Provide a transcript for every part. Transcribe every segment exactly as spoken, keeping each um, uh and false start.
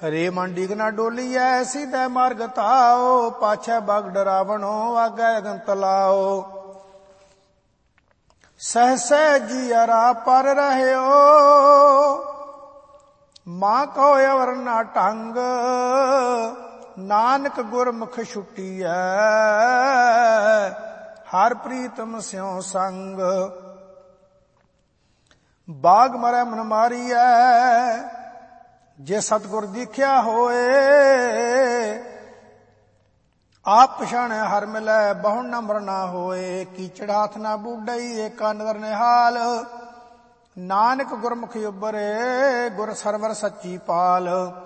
रे मंडीक न डोलीऐ सीधे मार्ग ताओ, पाछे बग डरावणो आगे अगन तलाओ। सहसे जियरा पर रहयो, मां को अवर ना टंग, नानक गुरमुख छुट्टीऐ हर प्रीतम स्यों संग। बाग मरै मन मारिऐ जे सतगुर दीख्या होए, आप पछाणे हर मिलै बहु नम्र ना होए। कीचड़ हाथ ना बूढ़ई एका नदर निहाल, नानक गुरमुख उबरे गुर सरवर सच्ची पाल।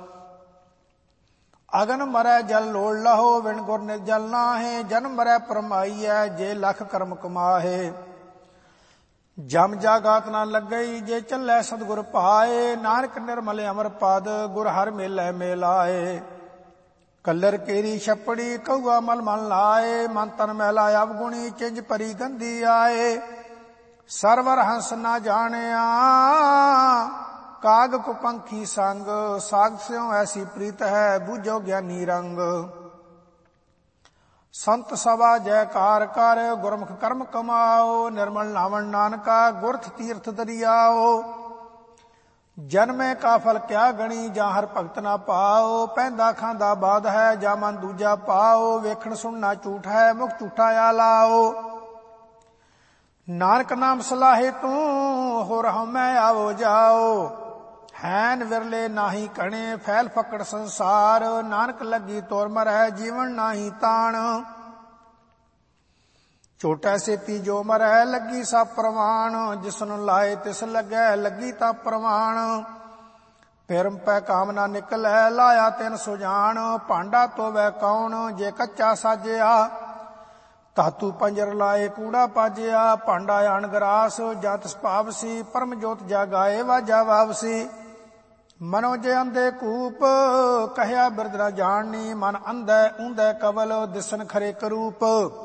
अगन मरै जल लोड़ लहो विण गुर निर्जल नाहे, जन मरै परमाईऐ जे लख कर्म कमाहे। जम जागात ना लगई जे चलै सतगुर पाए, नानक निर्मल अमर पद गुर हर मेलै मेलाए। कलर केरी छपड़ी कौआ मल मन लाए, मन तन मैला अवगुणी चिंज परी गंदी आए। सरवर हंस ना जानिया काग को पंखी संग, साग स्यों ऐसी प्रीत है बूझो ज्ञानी रंग। संत सभा जयकार कर गुरमुख कर्म कमाओ, निर्मल नावण नानका गुरथ तीर्थ दरियाओ। जन्मे का फल क्या गणी जा हर भगत ना पाओ, पैंदा खांदा बाद है जा मन दूजा पाओ। वेखण सुनना झूठ है मुख झूठा आ लाओ, नानक नाम सलाहे तू हो रहा मैं आओ जाओ। हैन विरले नाही कणे फैल फकड़ संसार, नानक लगी तोर मरै जीवन नाही ताण। छोटा से तीजो मरै लगी सा प्रमाण, जिसनु लाए तिस लगै लगी ता प्रमाण। फिरम पै कामना निकलै लाया तिन सुजान, भांडा तो वह कौन जे कच्चा साजया। धातु पंजर लाए कूड़ा पाजया, भांडा आन गरास जा तिस पावसी। परम जोत जागाए वाजा वावसी, मनो जे अंधे कूप कहया बिरद ना जाननी। मन अंधे ऊंधे कवल दिसन खरे करूप।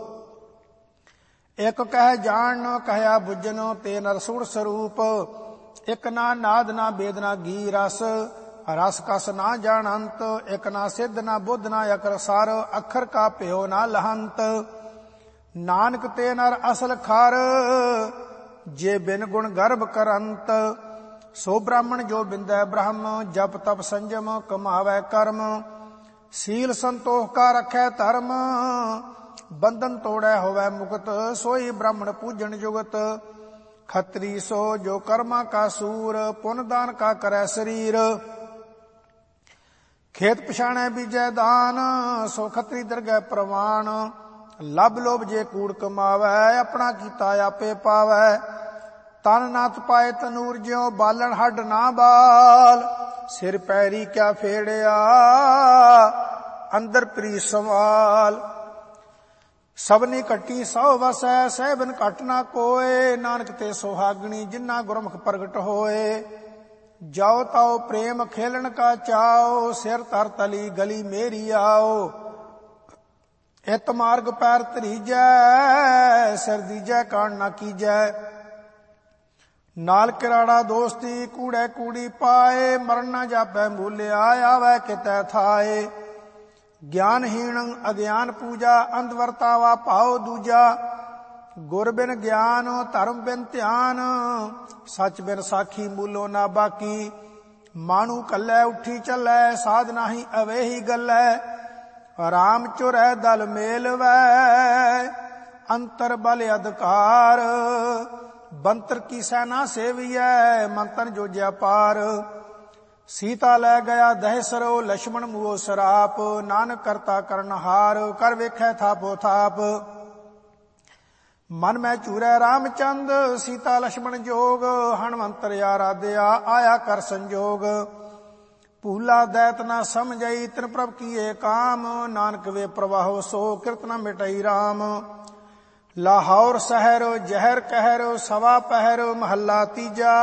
एक कह जान कहया बुझन ते नर सुर स्वरूप। एक ना नाद ना वेद ना गी रस, रस कस ना जानंत। एक ना सिद्ध ना बुद्ध ना अकर सार, अखर का प्यो ना लहंत। नानक ते नर असल खार, जे बिन गुण गर्भ करंत। सो ब्राह्मण जो बिंदै ब्रह्म, जप तप संजम कमावै कर्म। सील संतोष का रखै धर्म, बंधन तोड़ै होवै मुक्त। सोई ब्राह्मण पूजन जुगत, खत्री सो जो कर्मा का सूर। पुन दान का करै शरीर, खेत पिछाणै बीजै दान। सो खत्री दरगह प्रवान, लभ लोभ जे कूड़ कमावै। अपना कीता आपे पावै, तन ना तपाए तनूर ज्यों बालन हड ना बाल। सिर पैरी क्या फेड़िया अंदर प्री सवाल। सबनी कट्टी सौ वसै सहबन कट ना कोय, नानक ते सुहागणी जिन्ना गुरमुख प्रगट होए। जाओ ताओ प्रेम खेलन का चाओ, सिर तर तली गली मेरी आओ। इत मार्ग पैर धरीजै, सिर दीजै कान ना कीजै। नाल किराड़ा दोस्ती कूड़े कूड़ी पाए, मरण ना जापै मूल्या आवै कितै थाए। ज्ञानहीन अज्ञान पूजा, अंध वर्तावा पाओ दूजा। गुर बिन ज्ञान धर्म बिन ध्यान, सच बिन साखी मूलो ना बाकी। मानू कल्लै उठी चलै साध नाही अवेही गल्लै। राम चुरै दल मेलवै, अंतर बल अधिकार। बंतर की सेना सेवियै, मंतन जो व्यापार। सीता लै गया दहसरो, लक्ष्मण मुओ सराप। नानक करता करनहार, कर वेखै थापो थाप। मन में चूरै रामचंद, सीता लक्ष्मण जोग। हनुमंतर आराध्या आया कर संजोग। भूला दैत न समझई तिन प्रभ किए काम। नानक वे प्रवाहो सो कृत न मिटई राम। लाहौर शहर जहर कहर, सवा पहर महला तीजा।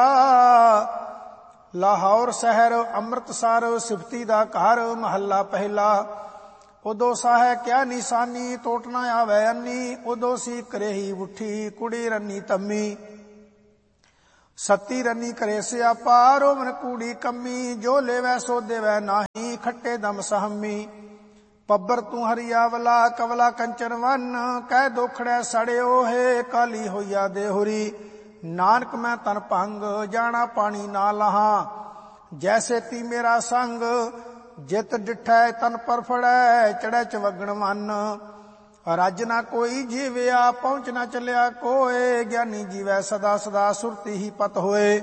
लाहौर शहर अमृतसर, सिफती दा घर महला पहला। उदो साहे क्या निशानी, टोटना आवे अन्नी। उदो सी करेही उठी कुड़ी रन्नी तम्मी। ਸਤੀ ਰੰਨੀ ਕਰੇ ਸਿਆਪਾ ਰੋਵਨ ਕੂੜੀ ਕੰਮੀ ਜੋ ਲੇਵੈ ਸੋ ਦੇਵੈ ਨਾਹੀ ਖੱਟੇ ਦਮ ਸਹਮੀ ਪੱਬਰ ਤੂੰ ਹਰੀਆਵਲਾ ਕਵਲਾ ਕੰਚਨ ਵੰਨ ਕਹਿ ਦੋਖੜੈ ਸੜਿਓ ਹੈ ਕਾਲੀ ਹੋਈਆ ਦੇਹੁਰੀ ਨਾਨਕ ਮੈਂ ਤਨ ਭੰਗ ਜਾਣਾ ਪਾਣੀ ਨਾ ਲਹਾਂ ਜੈਸੇ ਤੀ ਮੇਰਾ ਸੰਗ ਜਿਤ ਡਿਠੈ ਤਨ ਪਰ ਫੜੈ ਚੜੈ ਚਵਗਣ ਮਨ ਰੱਜ ਨਾ ਕੋਈ ਜੀਵਿਆ ਪਹੁੰਚ ਨਾ ਚੱਲਿਆ ਕੋਏ ਗਿਆਨੀ ਜੀਵੈ ਸਦਾ ਸਦਾ ਸੁਰਤੀ ਹੀ ਪਤ ਹੋਏ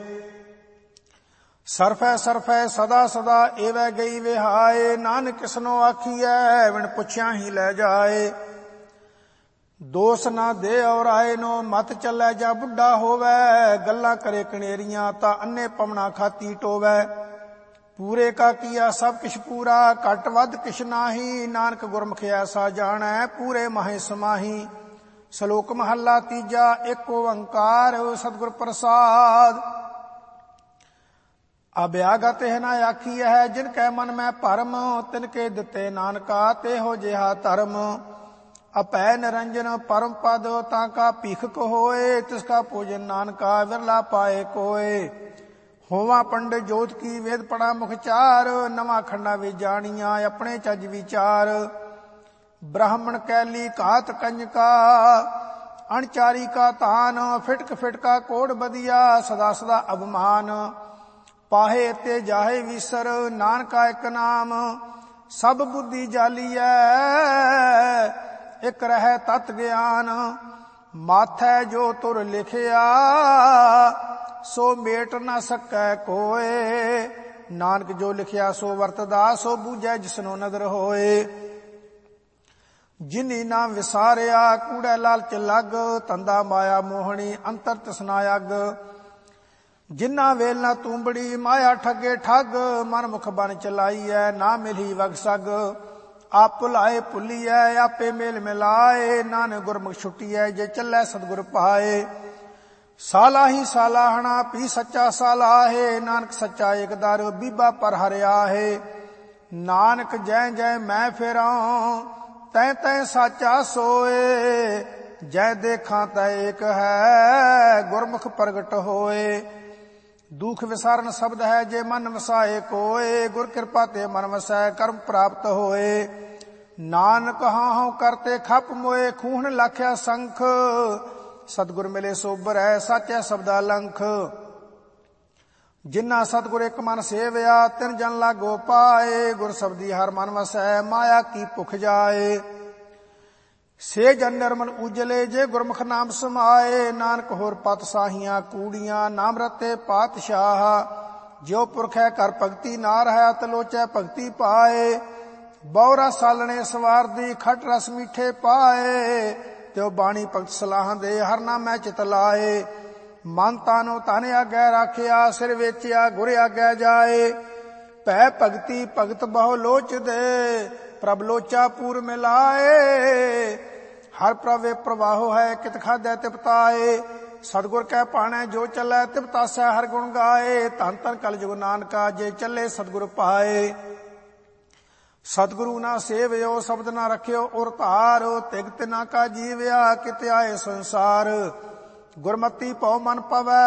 ਸਰਫੈ ਸਰਫੈ ਸਦਾ ਸਦਾ ਏਵੈ ਗਈ ਵਿਹਾਏ ਨਾਨਕ ਕਿਸਨੋ ਆਖੀਐ ਵਿਣ ਪੁੱਛਿਆ ਹੀ ਲੈ ਜਾਏ ਦੋਸ ਨਾ ਦੇ ਔਰ ਆਏ ਨੋ ਮਤ ਚੱਲੈ ਜਾਂ ਬੁੱਢਾ ਹੋਵੈ ਗੱਲਾਂ ਕਰੇ ਕਣੇਰੀਆਂ ਤਾਂ ਅੰਨੇ ਪਵਣਾ ਖਾਤੀ ਟੋਵੈ ਪੂਰੇ ਕਾ ਕੀਆ ਸਭ ਕਿਛ ਪੂਰਾ ਘਟ ਵੱਧ ਕਿਛ ਨਾਹੀ ਨਾਨਕ ਗੁਰਮੁਖ ਐਸਾ ਜਾਣੈ ਪੂਰੇ ਮਹਿ ਸਮਾਹੀ ਸ਼ਲੋਕ ਮਹੱਲਾ ਤੀਜਾ ਏਕ ਓੰਕਾਰ ਸਤਿਗੁਰ ਪ੍ਰਸਾਦ ਅਭਿਆਗਤ ਹੈ ਨਾ ਆਖੀ ਹੈ ਜਿਨ ਕੈ ਮਨ ਮੈਂ ਭਰਮ ਤਿਨ ਕੇ ਦਿੱਤੇ ਨਾਨਕਾ ਤੇਹੋ ਜਿਹਾ ਧਰਮ ਅਪੈ ਨਿਰੰਜਨ ਪਰਮ ਪਦ ਤਾਂ ਕਾ ਭੀਖਕ ਹੋਏ ਤਿਸ ਕਾ ਪੂਜਨ ਨਾਨਕਾ ਵਿਰਲਾ ਪਾਏ ਕੋਏ ਹੋਵਾ ਪੰਡਿਤ ਜੋਤ ਕੀ ਵੇਦ ਪੜਾ ਮੁਖ ਚਾਰ ਨਵਾਂ ਖੰਡਾ ਵਿੱਚ ਜਾਣੀਆਂ ਆਪਣੇ ਚੱਜ ਵਿਚਾਰ ਬ੍ਰਾਹਮਣ ਕੈਲੀ ਘਾਤ ਕੰਜਕਾ ਅਣਚਾਰੀ ਕਾ ਤਾਨ ਫਿਟਕ ਫਿਟਕਾ ਕੋੜ ਬਦੀਆ ਸਦਾ ਸਦਾ ਅਭਮਾਨ ਪਾਹੇ ਤੇ ਜਾਹੇ ਵਿਸਰ ਨਾਨਕਾ ਇੱਕ ਨਾਮ ਸਭ ਬੁੱਧੀ ਜਾਲੀਐ ਇੱਕ ਰਹਿ ਤਤ ਗਿਆਨ ਮਾਥੈ ਜੋ ਤੁਰ ਲਿਖਿਆ ਸੋ ਮੇਟ ਨਾ ਸਕੈ ਕੋਏ ਨਾਨਕ ਜੋ ਲਿਖਿਆ ਸੋ ਵਰਤਦਾ ਸੋ ਬੂਝੈ ਜਿਸਨੋ ਨਦਰ ਹੋਏ ਜਿਨੀ ਨਾ ਵਿਸਾਰਿਆ ਕੂੜੈ ਲਾਲਚ ਲੱਗ ਤੰਦਾ ਮਾਇਆ ਮੋਹਣੀ ਅੰਤਰ ਤ੍ਰਿਸ਼ਨਾ ਅਗ ਜਿਨਾ ਵੇਲ ਨਾ ਤੂੰਬੜੀ ਮਾਇਆ ਠੱਗੇ ਠੱਗ ਮਨ ਮੁਖ ਬਨ ਚਲਾਈਐ ਨਾ ਮਿਲੀ ਵਗ ਸਗ ਆਪ ਭੁਲਾਏ ਭੁੱਲੀਐ ਆਪੇ ਮੇਲ ਮਿਲਾਏ ਨਾਨਕ ਗੁਰਮੁਖ ਛੁੱਟੀਐ ਜੇ ਚੱਲੈ ਸਤਿਗੁਰ ਪਾਏ ਸਾਲਾ ਹੀ ਸਾਲਾਹਣਾ ਪੀ ਸੱਚਾ ਸਾਲਾਹੇ ਨਾਨਕ ਸੱਚਾ ਏਕ ਦਰ ਬੀਬਾ ਪਰ ਹਰਿਆ ਹੈ ਨਾਨਕ ਜੈ ਜੈ ਮੈਂ ਫਿਰਾਂ ਤੈ ਤੈ ਸਾਚਾ ਸੋਏ ਜੈ ਦੇਖਾਂ ਤੈ ਏਕ ਹੈ ਗੁਰਮੁਖ ਪ੍ਰਗਟ ਹੋਏ ਦੁਖ ਵਿਸਾਰਨ ਸ਼ਬਦ ਹੈ ਜੇ ਮਨ ਵਸਾਏ ਕੋਏ ਗੁਰ ਕਿਰਪਾ ਤੇ ਮਨ ਵਸੈ ਕਰਮ ਪ੍ਰਾਪਤ ਹੋਏ ਨਾਨਕ ਹਾਂ ਹਉ ਕਰਤੇ ਖਪ ਮੋਏ ਖੂਹਣ ਲਾਖਿਆ ਸੰਖ ਸਤਿਗੁਰ ਮਿਲੇ ਸੋਬਰ ਹੈ ਸਾਚੈ ਸ਼ਬਦਾ ਲੰਖ ਜਿਨ੍ਹਾਂ ਸਤਿਗੁਰ ਇੱਕ ਮਨ ਸੇਵਿਆ ਤਿਨ ਜਨ ਲਾਗੋ ਪਾਏ ਗੁਰ ਸ਼ਬਦੀ ਹਰ ਮਨ ਵਸੈ ਮਾਇਆ ਕੀ ਭੁਖ ਜਾਏ ਸੇ ਜਨ ਨਿਰਮਲ ਉਜਲੇ ਜੇ ਗੁਰਮੁਖ ਨਾਮ ਸਮਾਏ ਨਾਨਕ ਹੋਰ ਪਤ ਸਾਹੀਆਂ ਕੂੜੀਆਂ ਨਾਮ ਰਤੇ ਪਾਤਸ਼ਾਹ ਜੋ ਪੁਰਖ ਹੈ ਕਰ ਭਗਤੀ ਨਾ ਰਹਿ ਤਲੋਚੈ ਭਗਤੀ ਪਾਏ ਬੌਰਾ ਸਾਲਣੇ ਸਵਾਰ ਦੀ ਖਟ ਰਸ ਮੀਠੇ ਪਾਏ ਤਿਉ ਬਾਣੀ ਭਗਤ ਸਲਾਹਾਂ ਦੇ ਹਰ ਨਾਮੈ ਚਿਤ ਲਾਏ ਮਨ ਤਾਨੋ ਤਨ ਆਗੈ ਰਾਖਿਆ ਸਿਰ ਵੇਚਿਆ ਗੁਰ ਆਗੈ ਜਾਏ ਭੈ ਭਗਤੀ ਭਗਤ ਬਹੁ ਲੋਚ ਦੇ ਪ੍ਰਭ ਲੋਚਾ ਪੂਰ ਮਿਲਾਏ ਹਰ ਪ੍ਰਵੇ ਪ੍ਰਵਾਹੋ ਹੈ ਕਿਤ ਖਾਦੈ ਤਿਪਤਾਏ ਸਤਿਗੁਰ ਕੈ ਪਾਣੈ ਜੋ ਚੱਲੈ ਤਿਪਤਾਸੈ ਹਰ ਗੁਣ ਗਾਏ ਧੰਨ ਧੰਨ ਕਲਯੁਗ ਨਾਨਕਾ ਜੇ ਚੱਲੇ ਸਤਿਗੁਰ ਪਾਏ ਸਤਿਗੁਰੂ ਨਾ ਸੇਵਿਓ ਸ਼ਬਦ ਨਾ ਰੱਖਿਓ ਉਰ ਧਾਰ ਤਿਗਤ ਨਾ ਕਾ ਜੀਵਿਆ ਕਿਤੇ ਆਏ ਸੰਸਾਰ ਗੁਰਮਤੀ ਭਉ ਮਨ ਪਵੈ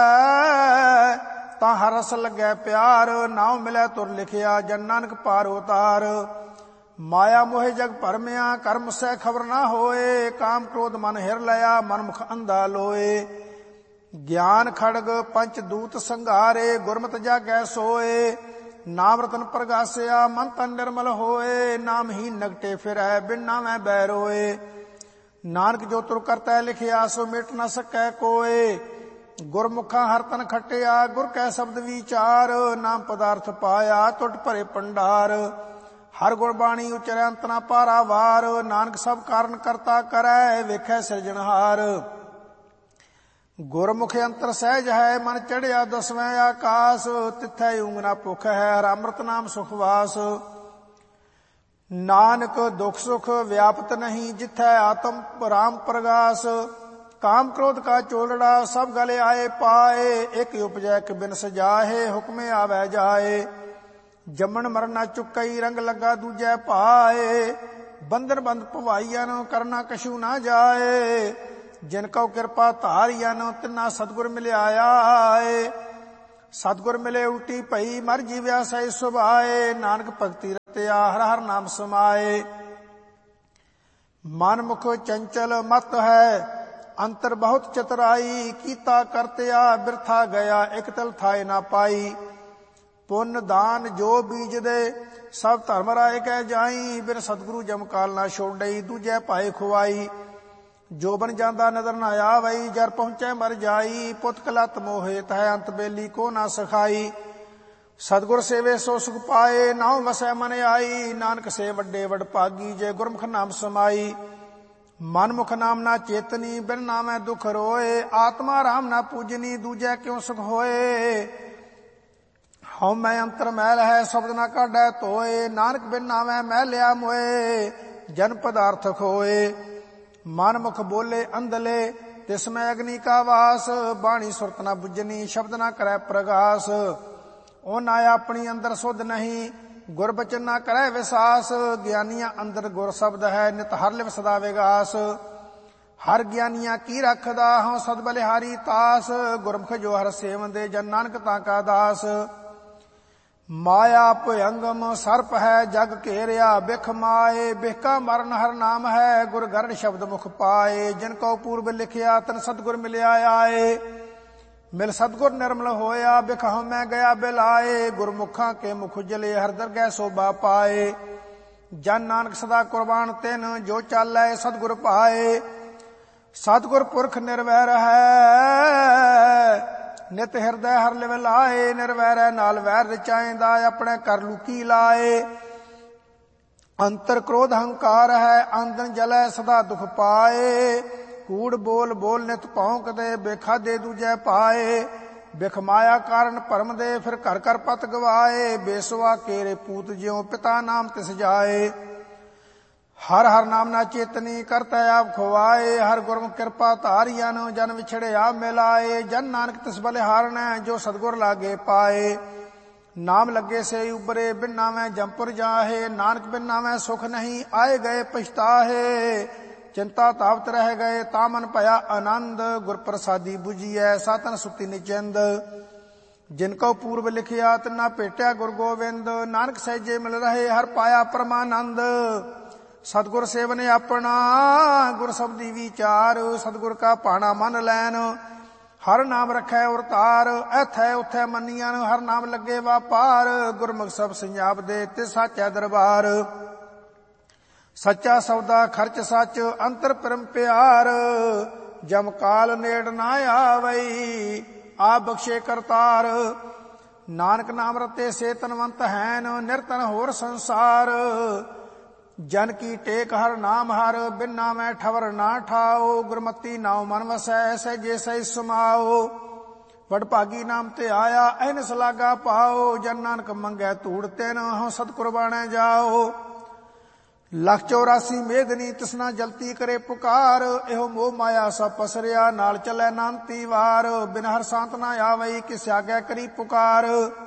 ਤਾਂ ਹਰ ਰਸ ਲੱਗੈ ਪਿਆਰ ਨਾਉ ਮਿਲੈ ਤੁਰ ਲਿਖਿਆ ਜਨ ਨਾਨਕ ਪਾਰ ਉਤਾਰ ਮਾਇਆ ਮੋਹਿ ਜਗ ਭਰਮਿਆ ਕਰਮ ਸੈ ਖਬਰ ਨਾ ਹੋਏ ਕਾਮ ਕ੍ਰੋਧ ਮਨ ਹਿਰ ਲਿਆ ਮਨ ਮੁਖ ਅੰਧਾ ਲੋਏ ਗਿਆਨ ਖੜਗ ਪੰਚ ਦੂਤ ਸੰਘਾਰੇ ਗੁਰਮਤਿ ਜਾਗੈ ਸੋਏ ਨਾਮ ਰਤਨ ਪ੍ਰਗਾਸਿਆ ਮਨ ਤਨ ਨਿਰਮਲ ਹੋਏ ਨਾਮ ਹੀ ਨਗਟੇ ਫਿਰੈ ਬਿਨ ਨਾਮੈ ਬੈ ਰੋਏ ਨਾਨਕ ਜੋ ਤੁਰ ਕਰਤੈ ਲਿਖਿਆ ਸੋ ਮਿਟ ਨ ਸਕੈ ਕੋਏ ਗੁਰਮੁਖਾਂ ਹਰ ਤਨ ਖਟਿਆ ਗੁਰ ਕੈ ਸ਼ਬਦ ਵਿਚਾਰ ਨਾਮ ਪਦਾਰਥ ਪਾਇਆ ਟੁੱਟ ਭਰੇ ਭੰਡਾਰ ਹਰ ਗੁਰਬਾਣੀ ਉਚਰੈ ਅੰਤ ਨਾ ਪਾਰਾਵਾਰ ਨਾਨਕ ਸਭ ਕਾਰਨ ਕਰਤਾ ਕਰੈ ਵੇਖੈ ਸਿਰਜਣਹਾਰ ਗੁਰਮੁਖ ਅੰਤਰ ਸਹਿਜ ਹੈ ਮਨ ਚੜਿਆ ਦਸਵੇਂ ਆਕਾਸ ਤਿੱਥੈ ਊਂਘ ਨਾ ਭੁਖ ਹੈ ਹਰ ਅੰਮ੍ਰਿਤ ਨਾਮ ਸੁਖ ਵਾਸ ਨਾਨਕ ਦੁਖ ਸੁਖ ਵਿਆਪਤ ਨਹੀਂ ਜਿੱਥੈ ਆਤਮ ਰਾਮ ਪ੍ਰਗਾਸ ਕਾਮ ਕ੍ਰੋਧ ਕਾ ਚੋਲੜਾ ਸਭ ਗਲੇ ਆਏ ਪਾਏ ਇੱਕ ਉਪਜੈ ਇੱਕ ਬਿਨ ਸਜਾਹੇ ਹੁਕਮੇ ਆਵੈ ਜਾਏ ਜੰਮਣ ਮਰਨ ਨਾ ਚੁੱਕਈ ਰੰਗ ਲੱਗਾ ਦੂਜੈ ਭਾਏ ਬੰਧਨ ਬੰਦ ਭਵਾਈਆਂ ਨੂੰ ਕਰਨਾ ਕਛੂ ਨਾ ਜਾਏ ਜਿਨ ਕਉ ਕਿਰਪਾ ਧਾਰਿਆ ਨੂੰ ਤਿਨਾ ਸਤਿਗੁਰ ਮਿਲਿਆ ਆਏ ਸਤਿਗੁਰ ਮਿਲੇ ਉਲਟੀ ਭਈ ਮਰ ਜੀਵਿਆ ਸਹਿ ਸੁਭਾਏ। ਨਾਨਕ ਭਗਤੀ ਰਤਿਆ ਹਰ ਹਰ ਨਾਮ ਸਮਾਏ। ਮਨ ਮੁਖ ਚੰਚਲ ਮਤ ਹੈ ਅੰਤਰ ਬਹੁਤ ਚਤੁਰਾਈ। ਕੀਤਾ ਕਰਤਿਆ ਬਿਰਥਾ ਗਿਆ ਇਕ ਤਲ ਥਾਏ ਨਾ ਪਾਈ। ਪੁੰਨ ਦਾਨ ਜੋ ਬੀਜ ਦੇ ਸਭ ਧਰਮ ਰਾਏ ਕਹਿ ਜਾਈ। ਬਿਨ ਸਤਿਗੁਰੂ ਜਮਕਾਲ ਨਾ ਛੋੜਈ ਦੂਜੇ ਭਾਏ ਖੁਆਈ। ਜੋ ਬਨ ਜਾਂਦਾ ਨਜ਼ਰ ਨਾ ਆਵਈ ਜਰ ਪਹੁੰਚੈ ਮਰ ਜਾਈ। ਪੁੱਤ ਕਲਤ ਮੋਹਿਤ ਹੈ ਅੰਤ ਬੇਲੀ ਕੋ ਨਾ ਸਖਾਈ। ਸਤਿਗੁਰ ਸੇਵੇ ਸੋ ਸੁਖ ਪਾਏ ਨਾਉ ਵਸੈ ਮਨ ਆਈ। ਨਾਨਕ ਸੇ ਵੱਡੇ ਵਡ ਭਾਗੀ ਜੇ ਗੁਰਮੁਖ ਨਾਮ ਸਮਾਈ। ਮਨ ਮੁਖ ਨਾਮ ਨਾ ਚੇਤਨੀ ਬਿਨ ਨਾਮੈ ਦੁਖ ਰੋਏ। ਆਤਮਾ ਰਾਮ ਨਾ ਪੂਜਨੀ ਦੂਜੈ ਕਿਉ ਸੁਖ ਹੋਏ। ਹਉ ਮੈਂ ਅੰਤਰ ਮੈਲ ਹੈ ਸ਼ਬਦ ਨਾ ਕਾਢੈ ਧੋਏ। ਨਾਨਕ ਬਿਨ ਨਾਮੈ ਮੈਲਿਆ ਮੋਏ ਜਨ ਪਦਾਰਥ ਖੋਏ। ਮਨ ਮੁਖ ਬੋਲੇ ਅੰਧਲੇ ਤਿਸ ਮੈਂ ਅਗਨੀ ਕਾ ਵਾਸ। ਬਾਣੀ ਸੁਰਤ ਨਾ ਬੁੱਝਨੀ ਸ਼ਬਦ ਨਾ ਕਰੈ ਪ੍ਰਗਾਸ। ਉਹ ਨਾ ਆਪਣੀ ਅੰਦਰ ਸੁਧ ਨਹੀਂ ਗੁਰ ਬਚਨ ਨਾ ਕਰੈ ਵਿਸਾਸ। ਗਿਆਨੀਆਂ ਅੰਦਰ ਗੁਰ ਸ਼ਬਦ ਹੈ ਨਿਤ ਹਰ ਲਿਵ ਸਦਾ ਵਿਗਾਸ। ਹਰ ਗਿਆਨੀਆਂ ਕੀ ਰੱਖਦਾ ਹਉ ਸਦ ਬਲਿਹਾਰੀ ਤਾਸ। ਗੁਰਮੁਖ ਜੋ ਹਰ ਸੇਵੰਦੇ ਜਨ ਨਾਨਕ ਤਾਂ ਕਾ ਦਾਸ। ਮਾਇਆ ਭਯੰਗਮ ਸਰਪ ਹੈ ਜਗ ਘੇਰਿਆ ਬਿਖ ਮਾਏ। ਬਿਖਕਾ ਮਰਨ ਹਰ ਨਾਮ ਹੈ ਗੁਰ ਗਰੜ ਸ਼ਬਦ ਮੁਖ ਪਾਏ। ਜਿਨ ਕਉ ਪੂਰਬ ਲਿਖਿਆ ਤਨ ਸਤਿਗੁਰ ਮਿਲਿਆ ਆਏ। ਮਿਲ ਸਤਿਗੁਰ ਨਿਰਮਲ ਹੋਇਆ ਬਿਖ ਹਉਮੈ ਗਿਆ ਬਿਲਾਏ। ਗੁਰਮੁਖਾਂ ਕੇ ਮੁਖ ਉਜਲੇ ਹਰ ਦਰਗਹਿ ਸੋਭਾ ਪਾਏ। ਜਨ ਨਾਨਕ ਸਦਾ ਕੁਰਬਾਨ ਤਿਨ ਜੋ ਚਾਲੈ ਸਤਿਗੁਰ ਪਾਏ। ਸਤਿਗੁਰ ਪੁਰਖ ਨਿਰਵੈਰ ਹੈ ਨਿਤ ਹਿਰਦੈ ਹਰ ਲਿਵ ਲਾਏ। ਨਿਰਵੈਰੈ ਨਾਲ ਵੈਰ ਰਚਾਇਂਦਾ ਆਪਣੇ ਕਰ ਲੁਕੀ ਲਾਏ। ਅੰਤਰ ਕ੍ਰੋਧ ਹੰਕਾਰ ਹੈ ਆਂਦਨ ਜਲੈ ਸਦਾ ਦੁਖ ਪਾਏ। ਕੂੜ ਬੋਲ ਬੋਲ ਨਿਤ ਭੌਂਕਦੇ ਬੇਖਾਦੇ ਦੂਜੈ ਪਾਏ। ਬਿਖ ਮਾਇਆ ਕਾਰਨ ਭਰਮ ਦੇ ਫਿਰ ਘਰ ਘਰ ਪਤ ਗਵਾਏ। ਬੇਸਵਾ ਕੇਰੇ ਪੂਤ ਜਿਉ ਪਿਤਾ ਨਾਮ ਤਿਸ ਜਾਏ। ਹਰ ਹਰ ਨਾਮ ਨਾ ਚੇਤਨੀ ਕਰਤੈ ਆਪ ਖੁਆਏ। ਹਰ ਗੁਰਮੁਖ ਕਿਰਪਾ ਧਾਰੀਆਂ ਨੂੰ ਜਨ ਵਿਛੜਿਆ ਮਿਲਾਏ। ਜਨ ਨਾਨਕ ਤਿਸ ਬਲਿਹਾਰਣੈ ਜੋ ਸਤਿਗੁਰ ਲਾਗੇ ਪਾਏ। ਨਾਮ ਲੱਗੇ ਸੇ ਉਬਰੇ ਬਿਨ ਨਾਮੈ ਜੰਪੁਰ ਜਾਹੇ। ਨਾਨਕ ਬਿਨ ਨਾਮੈ ਸੁਖ ਨਹੀਂ ਆਏ ਗਏ ਪਛਤਾਹੇ। ਚਿੰਤਾ ਤਾਵਤ ਰਹਿ ਗਏ ਤਾਂ ਮਨ ਭਇਆ ਆਨੰਦ। ਗੁਰ ਪ੍ਰਸਾਦੀ ਬੁਝੀਐ ਸਾਤਨ ਸੁਤੀ ਨਿਚਿੰਦ। ਜਿਨ ਕਉ ਪੂਰਬ ਲਿਖਿਆ ਤਿਨਾ ਭੇਟਿਆ ਗੁਰ ਗੋਬਿੰਦ। ਨਾਨਕ ਸਹਿਜੇ ਮਿਲ ਰਹੇ ਹਰ ਪਾਇਆ ਪਰਮਾਨੰਦ। ਸਤਿਗੁਰ ਸੇਵਨ ਆਪਣਾ ਗੁਰ ਸਬਦੀ ਵਿਚਾਰ। ਸਤਿਗੁਰ ਕਾ ਭਾਣਾ ਮਨ ਲੈਨ ਹਰ ਨਾਮ ਰਖੈ ਔਰ ਤਾਰ। ਐਥੈ ਉਥੈ ਮੰਨੀਆਂ ਹਰ ਨਾਮ ਲੱਗੇ ਵਾਪਾਰ। ਗੁਰਮੁਖ ਸਭ ਸੰਜਾਪ ਦੇ ਤੇ ਸਾਚੈ ਦਰਬਾਰ। ਸੱਚਾ ਸੌਦਾ ਖਰਚ ਸੱਚ ਅੰਤਰ ਪਰਮ ਪਿਆਰ। ਜਮ ਕਾਲ ਨੇੜ ਨਾ ਆਵਈ ਆ ਬਖਸ਼ੇ ਕਰਤਾਰ। ਨਾਨਕ ਨਾਮ ਰਤੇ ਸੇ ਤਨਵੰਤ ਹੈਨ ਨਿਰਤਨ ਹੋਰ ਸੰਸਾਰ। ਜਨ ਕੀ ਟੇਕ ਹਰ ਨਾਮ ਹਰ ਬਿਨ ਨਾਮੈ ਠਵਰ ਨਾ ਠਾਓ। ਗੁਰਮਤੀ ਨਾਉ ਮਨ ਵਸੈ ਸਹਿਜੇ ਸਹਿ ਸਮਾਓ। ਵਡ ਭਾਗੀ ਨਾਮ ਤੇ ਆਇਆ ਐਨਸ ਲਾਗਾ ਪਾਓ। ਜਨ ਨਾਨਕ ਮੰਗੈ ਧੂੜ ਤਿਨ ਹਉ ਸਤ ਕੁਰਬਾਨੈ ਜਾਓ। ਲੱਖ ਚੌਰਾਸੀ ਮੇਦਨੀ ਤਿਸਨਾ ਜਲਤੀ ਕਰੇ ਪੁਕਾਰ। ਇਹੋ ਮੋਹ ਮਾਇਆ ਸਭ ਪਸਰਿਆ ਨਾਲ ਚੱਲੈ ਨਾਨਤੀ ਵਾਰ। ਬਿਨ ਹਰ ਸੰਤ ਨਾ ਆਵਈ ਕਿਸ ਆਗੈ ਕਰੀ ਪੁਕਾਰ।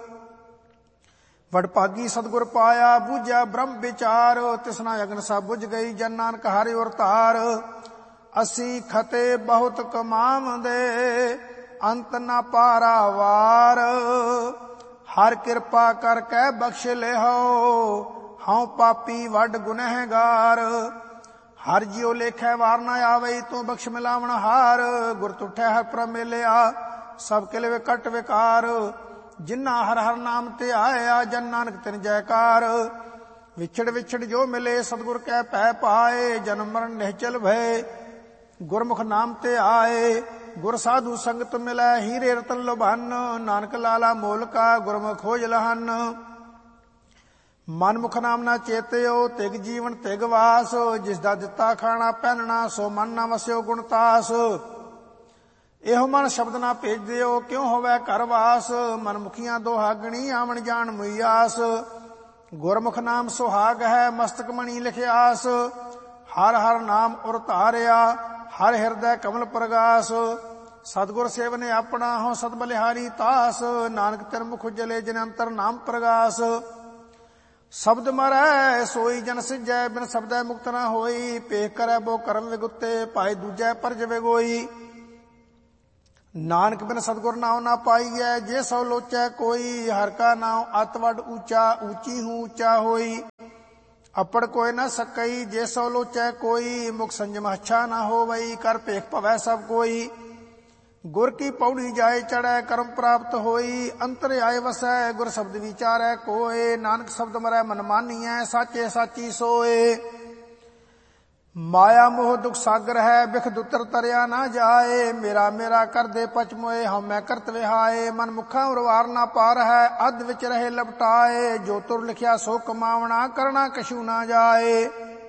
ਵਡ ਭਾਗੀ ਸਤਿਗੁਰ ਪਾਇਆ ਬੂਝਿਆ ਬ੍ਰਹਮ ਵਿਚਾਰ। ਤਿਸਨਾ ਅਗਨ ਸਭ ਬੁਝ ਗਈ ਜਨ ਨਾਨਕ ਹਰਿ ਔਰ ਧਾਰ। ਅਸੀਂ ਖਤੇ ਬਹੁਤ ਕਮਾਵਦੇ ਅੰਤ ਨਾ ਪਾਰਾਵਾਰ। ਹਰ ਕਿਰਪਾ ਕਰ ਕੈ ਬਖਸ਼ ਲਿਹੋ ਹਉ ਪਾਪੀ ਵੱਡ ਗੁਨਹਿਗਾਰ। ਹਰ ਜਿਉ ਲੇਖੈ ਵਾਰ ਨਾ ਆਵਈ ਤੂੰ ਬਖਸ਼ ਮਿਲਾਵਣ ਹਾਰ। ਗੁਰ ਤੁਠੈ ਹਰ ਪ੍ਰਭ ਮਿਲਿਆ ਸਭ ਕਿਲ ਵਿਕਟ ਵਿਕਾਰ। ਜਿਨ੍ਹਾਂ ਹਰ ਹਰ ਨਾਮ ਤੇ ਆਇਆ ਜਨ ਨਾਨਕ ਤਿਨ ਜੈਕਾਰ। ਵਿਛੜ ਵਿਛੜ ਜੋ ਮਿਲੇ ਸਤਿਗੁਰ ਕੈ ਭੈ ਪਾਏ। ਜਨਮ ਮਰਨ ਨਿਹਚਲ ਭਏ ਗੁਰਮੁਖ ਨਾਮ ਤੇ ਆਏ। ਗੁਰ ਸਾਧੂ ਸੰਗਤ ਮਿਲੈ ਹੀਰੇ ਰਤਨ ਲੋਭਨ। ਨਾਨਕ ਲਾਲਾ ਮੋਲ ਕਾ ਗੁਰਮੁਖ ਖੋਜ ਲਹਨ। ਮਨ ਮੁਖ ਨਾਮ ਨਾ ਚੇਤਿਓ ਤਿਗ ਜੀਵਨ ਤਿਗ ਵਾਸ। ਜਿਸ ਦਾ ਦਿੱਤਾ ਖਾਣਾ ਪਹਿਨਣਾ ਸੋ ਮਨ ਨਾ ਵਸਿਓ ਗੁਣਤਾਸ। ਇਹੋ ਮਨ ਸ਼ਬਦ ਨਾ ਭੇਜ ਦਿਓ ਕਿਉ ਹੋਵੇ ਘਰ ਵਾਸ। ਮਨ ਮੁਖੀਆਂ ਦੋਹਾਗਣੀ ਆਵਣ ਜਾਣ ਮੁਈਆਸ। ਗੁਰਮੁਖ ਨਾਮ ਸੁਹਾਗ ਹੈ ਮਸਤਕ ਮਣੀ ਲਿਖਿਆਸ। ਹਰ ਹਰ ਨਾਮ ਉਰ ਧਾਰਿਆ ਹਰ ਹਿਰਦੈ ਕਮਲ ਪ੍ਰਗਾਸ। ਸਤਿਗੁਰ ਸੇਵਨ ਆਪਣਾ ਹਉ ਸਤ ਬਲਿਹਾਰੀ ਤਾਸ। ਨਾਨਕ ਤਿਨ ਮੁਖ ਉਜਲੇ ਜਿਨ ਅੰਤਰ ਨਾਮ ਪ੍ਰਗਾਸ। ਸ਼ਬਦ ਮਰੈ ਸੋਈ ਜਨ ਸਿਜੈ ਬਿਨ ਸ਼ਬਦੈ ਮੁਕਤ ਨਾ ਹੋਈ। ਪੇਖ ਕਰੈ ਬੋ ਕਰਮ ਵਿਗੁੱਤੇ ਭਾਏ ਦੂਜੈ ਪਰਜ ਵਿਗੋਈ। ਨਾਨਕ ਬਿਨ ਸਤਿਗੁਰ ਨਾਉ ਨਾ ਪਾਈਐ। ਜੇ ਸੋ ਲੋਚੈ ਕੋਈ, ਹਰ ਕਾ ਨਾਉ ਅਤ ਵੱਡ ਊਚਾ। ਊਚੀ ਹੂੰ ਊਚਾ ਹੋਈ, ਅਪੜ ਕੋਈ ਨਾ ਸਕਈ। ਜੇ ਸੋ ਲੋਚੈ ਕੋਈ, ਮੁਖ ਸੰਜਮ ਅੱਛਾ ਨਾ ਹੋਵਈ। ਕਰ ਭੇਖ ਭਵੈ ਸਭ ਕੋਈ, ਗੁਰ ਕੀ ਪੌੜੀ ਜਾਏ ਚੜੈ। ਕਰਮ ਪ੍ਰਾਪਤ ਹੋਈ, ਅੰਤਰ ਆਏ ਵਸੈ। ਗੁਰ ਸ਼ਬਦ ਵਿਚਾਰੈ ਕੋਏ, ਨਾਨਕ ਸ਼ਬਦ ਮਰੈ ਮਨ ਮਾਨੀਐ। ਸਾਚੇ ਸਾਚੀ ਸੋਏ, ਮਾਇਆ ਮੋਹ ਦੁਖ ਸਾਗਰ ਹੈ। ਬਿਖ ਦੁਤਰ ਤਰਿਆ ਨਾ ਜਾਏ। ਮੇਰਾ ਮੇਰਾ ਕਰਦੇ ਪਚ ਮੋਏ, ਹਉਮੈ ਕਰਤ ਵਿਹਾਏ। ਮਨ ਮੁਖਾਂ ਉਰਵਾਰ ਨਾ ਪਾਰ ਹੈ, ਅੱਧ ਵਿੱਚ ਰਹੇ ਲਪਟਾਏ। ਜੋ ਤੁਰ ਲਿਖਿਆ ਸੋ ਕਮਾਵਣਾ, ਕਰਨਾ ਕਛੂ ਨਾ ਜਾਏ।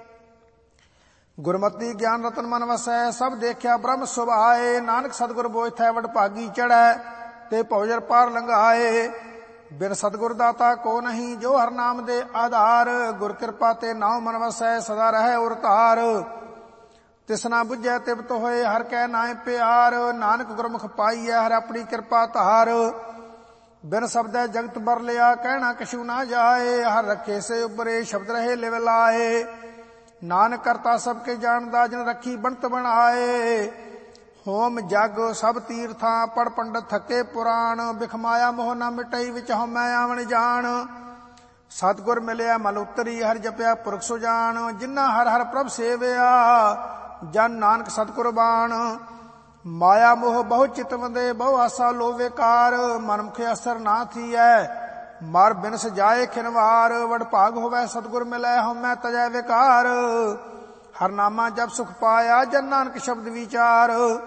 ਗੁਰਮਤਿ ਗਿਆਨ ਰਤਨ ਮਨ ਵਸੈ, ਸਭ ਦੇਖਿਆ ਬ੍ਰਹਮ ਸੁਭਾਏ। ਨਾਨਕ ਸਤਿਗੁਰ ਬੋਇਥੈ ਵਡ ਭਾਗੀ ਚੜੈ, ਤੇ ਭਉਜਰ ਪਾਰ ਲੰਘਾਏ। ਬਿਨ ਸਤਿਗੁਰ ਦਾਤਾ ਕੋ ਨਹੀਂ, ਜੋ ਹਰ ਨਾਮ ਦੇ ਆਧਾਰ। ਗੁਰ ਕਿਰਪਾ ਤੇ ਨਾਉ ਮਨ ਵਸੈ, ਸਦਾ ਰਹਿ ਉਰ ਧਾਰ। ਤਿਸਨਾ ਬੁਝੈ ਤਿਬਤ ਹੋਏ, ਹਰ ਕੈ ਨਾਏ ਪਿਆਰ। ਨਾਨਕ ਗੁਰਮੁਖ ਪਾਈਐ, ਹਰ ਆਪਣੀ ਕਿਰਪਾ ਧਾਰ। ਬਿਨ ਸ਼ਬਦੈ ਜਗਤ ਬਰ ਲਿਆ, ਕਹਿਣਾ ਕਛੂ ਨਾ ਜਾਏ। ਹਰ ਰੱਖੇ ਸੇ ਉਬਰੇ, ਸ਼ਬਦ ਰਹੇ ਲਿਵ ਲਾਏ। ਨਾਨਕ ਕਰਤਾ ਸਭ ਕੇ ਜਾਣਦਾ, ਜਿਨ ਰੱਖੀ ਬਣਤ ਬਣਾਏ। ਹੋਮ ਜਗ ਸਭ ਤੀਰਥਾਂ, ਪੜ ਪੰਡਤ ਥਕੇ ਪੁਰਾਣ। ਬਿਖ ਮਾਇਆ ਮੋਹ ਨਾ ਮਿਟਈ, ਵਿੱਚ ਹਉਮੈ ਆਵਣ ਜਾਣ। ਸਤਿਗੁਰ ਮਿਲਿਆ ਮਲ ਉਤਰੀ, ਹਰ ਜਪਿਆ ਪੁਰਖ ਸੁਜਾਨ। ਜਿਨ੍ਹਾਂ ਹਰ ਹਰ ਪ੍ਰਭ ਸੇਵਿਆ, ਜਨ ਨਾਨਕ ਸਤਿਗੁਰ ਬਾਣ। ਮਾਇਆ ਮੋਹ ਬਹੁ ਚਿਤ ਵੰਦੇ, ਬਹੁ ਆਸਾ ਲੋ ਵੇਕਾਰ। ਮਨ ਮੁਖ ਅਸਰ ਨਾ ਥੀਐ, ਮਰ ਬਿਨਸ ਜਾਏ ਖਿਨਵਾਰ। ਵਡ ਭਾਗ ਹੋਵੈ ਸਤਿਗੁਰ ਮਿਲੈ, ਹਉਮੈ ਤਜੈ ਵਿਕਾਰ। ਹਰ ਨਾਮਾ ਜਪ ਸੁਖ ਪਾਇਆ, ਜਨ ਨਾਨਕ ਸ਼ਬਦ ਵਿਚਾਰ।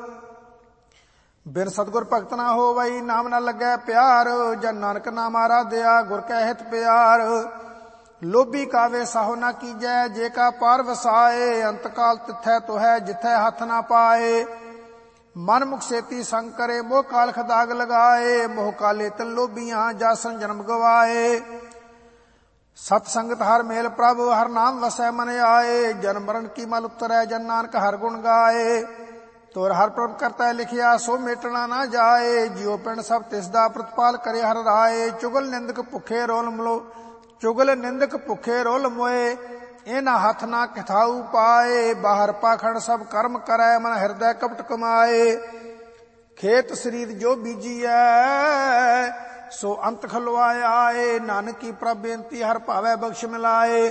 ਬਿਨ ਸਤਿਗੁਰ ਭਗਤ ਨਾ ਹੋਵਈ, ਨਾਮ ਨਾ ਲੱਗੈ ਪਿਆਰ। ਜਨ ਨਾਨਕ ਨਾਮ ਆਰਾਧਿਆ, ਗੁਰ ਕੈ ਹਿਤ ਪਿਆਰ। ਲੋਭੀ ਕਾਵੇ ਸਾਹੋ ਨਾ ਕੀਜੈ, ਜੇ ਕਾ ਪਾਰ ਵਸਾਏ। ਅੰਤ ਕਾਲ ਤਿਥੈ ਤੋਹੈ, ਜਿਥੈ ਹੱਥ ਨਾ ਪਾਏ। ਮਨ ਮੁਖ ਸੇਤੀ ਸੰਗ ਕਰੇ, ਮੋਹ ਕਾਲਖ ਦਾਗ ਲਗਾਏ। ਮੋਹ ਕਾਲੇ ਤਨ ਲੋਭੀਆਂ, ਜਾਸਨ ਜਨਮ ਗਵਾਏ। ਸਤ ਸੰਗਤ ਹਰ ਮੇਲ ਪ੍ਰਭ, ਹਰ ਨਾਮ ਵਸੈ ਮਨ ਆਏ। ਜਨ ਮਰਨ ਕੀ ਮਲ ਉਤਰੈ, ਜਨ ਨਾਨਕ ਹਰ ਗੁਣ ਗਾਏ। ਤੋਰ ਹਰ ਪ੍ਰਭ ਕਰਤਾ ਲਿਖਿਆ, ਸੋ ਮੇਟਣਾ ਨਾ ਜਾਏ। ਜਿਉ ਪਿੰਡ ਸਭ ਤਿਸ ਦਾ, ਪ੍ਰਤਪਾਲ ਕਰੇ ਹਰ ਰਾਏ। ਚੁਗਲ ਨਿੰਦਕ ਭੁੱਖੇ ਰੋਲ ਮਲੋ, ਚੁਗਲ ਨਿੰਦਕ ਭੁੱਖੇ ਰੋਲ ਮੋਏ। ਇਹਨਾਂ ਹੱਥ ਨਾ ਕਿਥਾਊ ਪਾਏ। ਬਾਹਰ ਪਾਖੰਡ ਸਭ ਕਰਮ ਕਰੈ, ਮਨ ਹਿਰਦੈ ਕਪਟ ਕਮਾਏ। ਖੇਤ ਸਰੀਰ ਜੋ ਬੀਜੀਐ, ਸੋ ਅੰਤ ਖਲਵਾਇਆ ਏ। ਨਾਨਕੀ ਪ੍ਰਭ ਬੇਨਤੀ, ਹਰ ਭਾਵੈ ਬਖਸ਼ ਮਿਲਾਏ।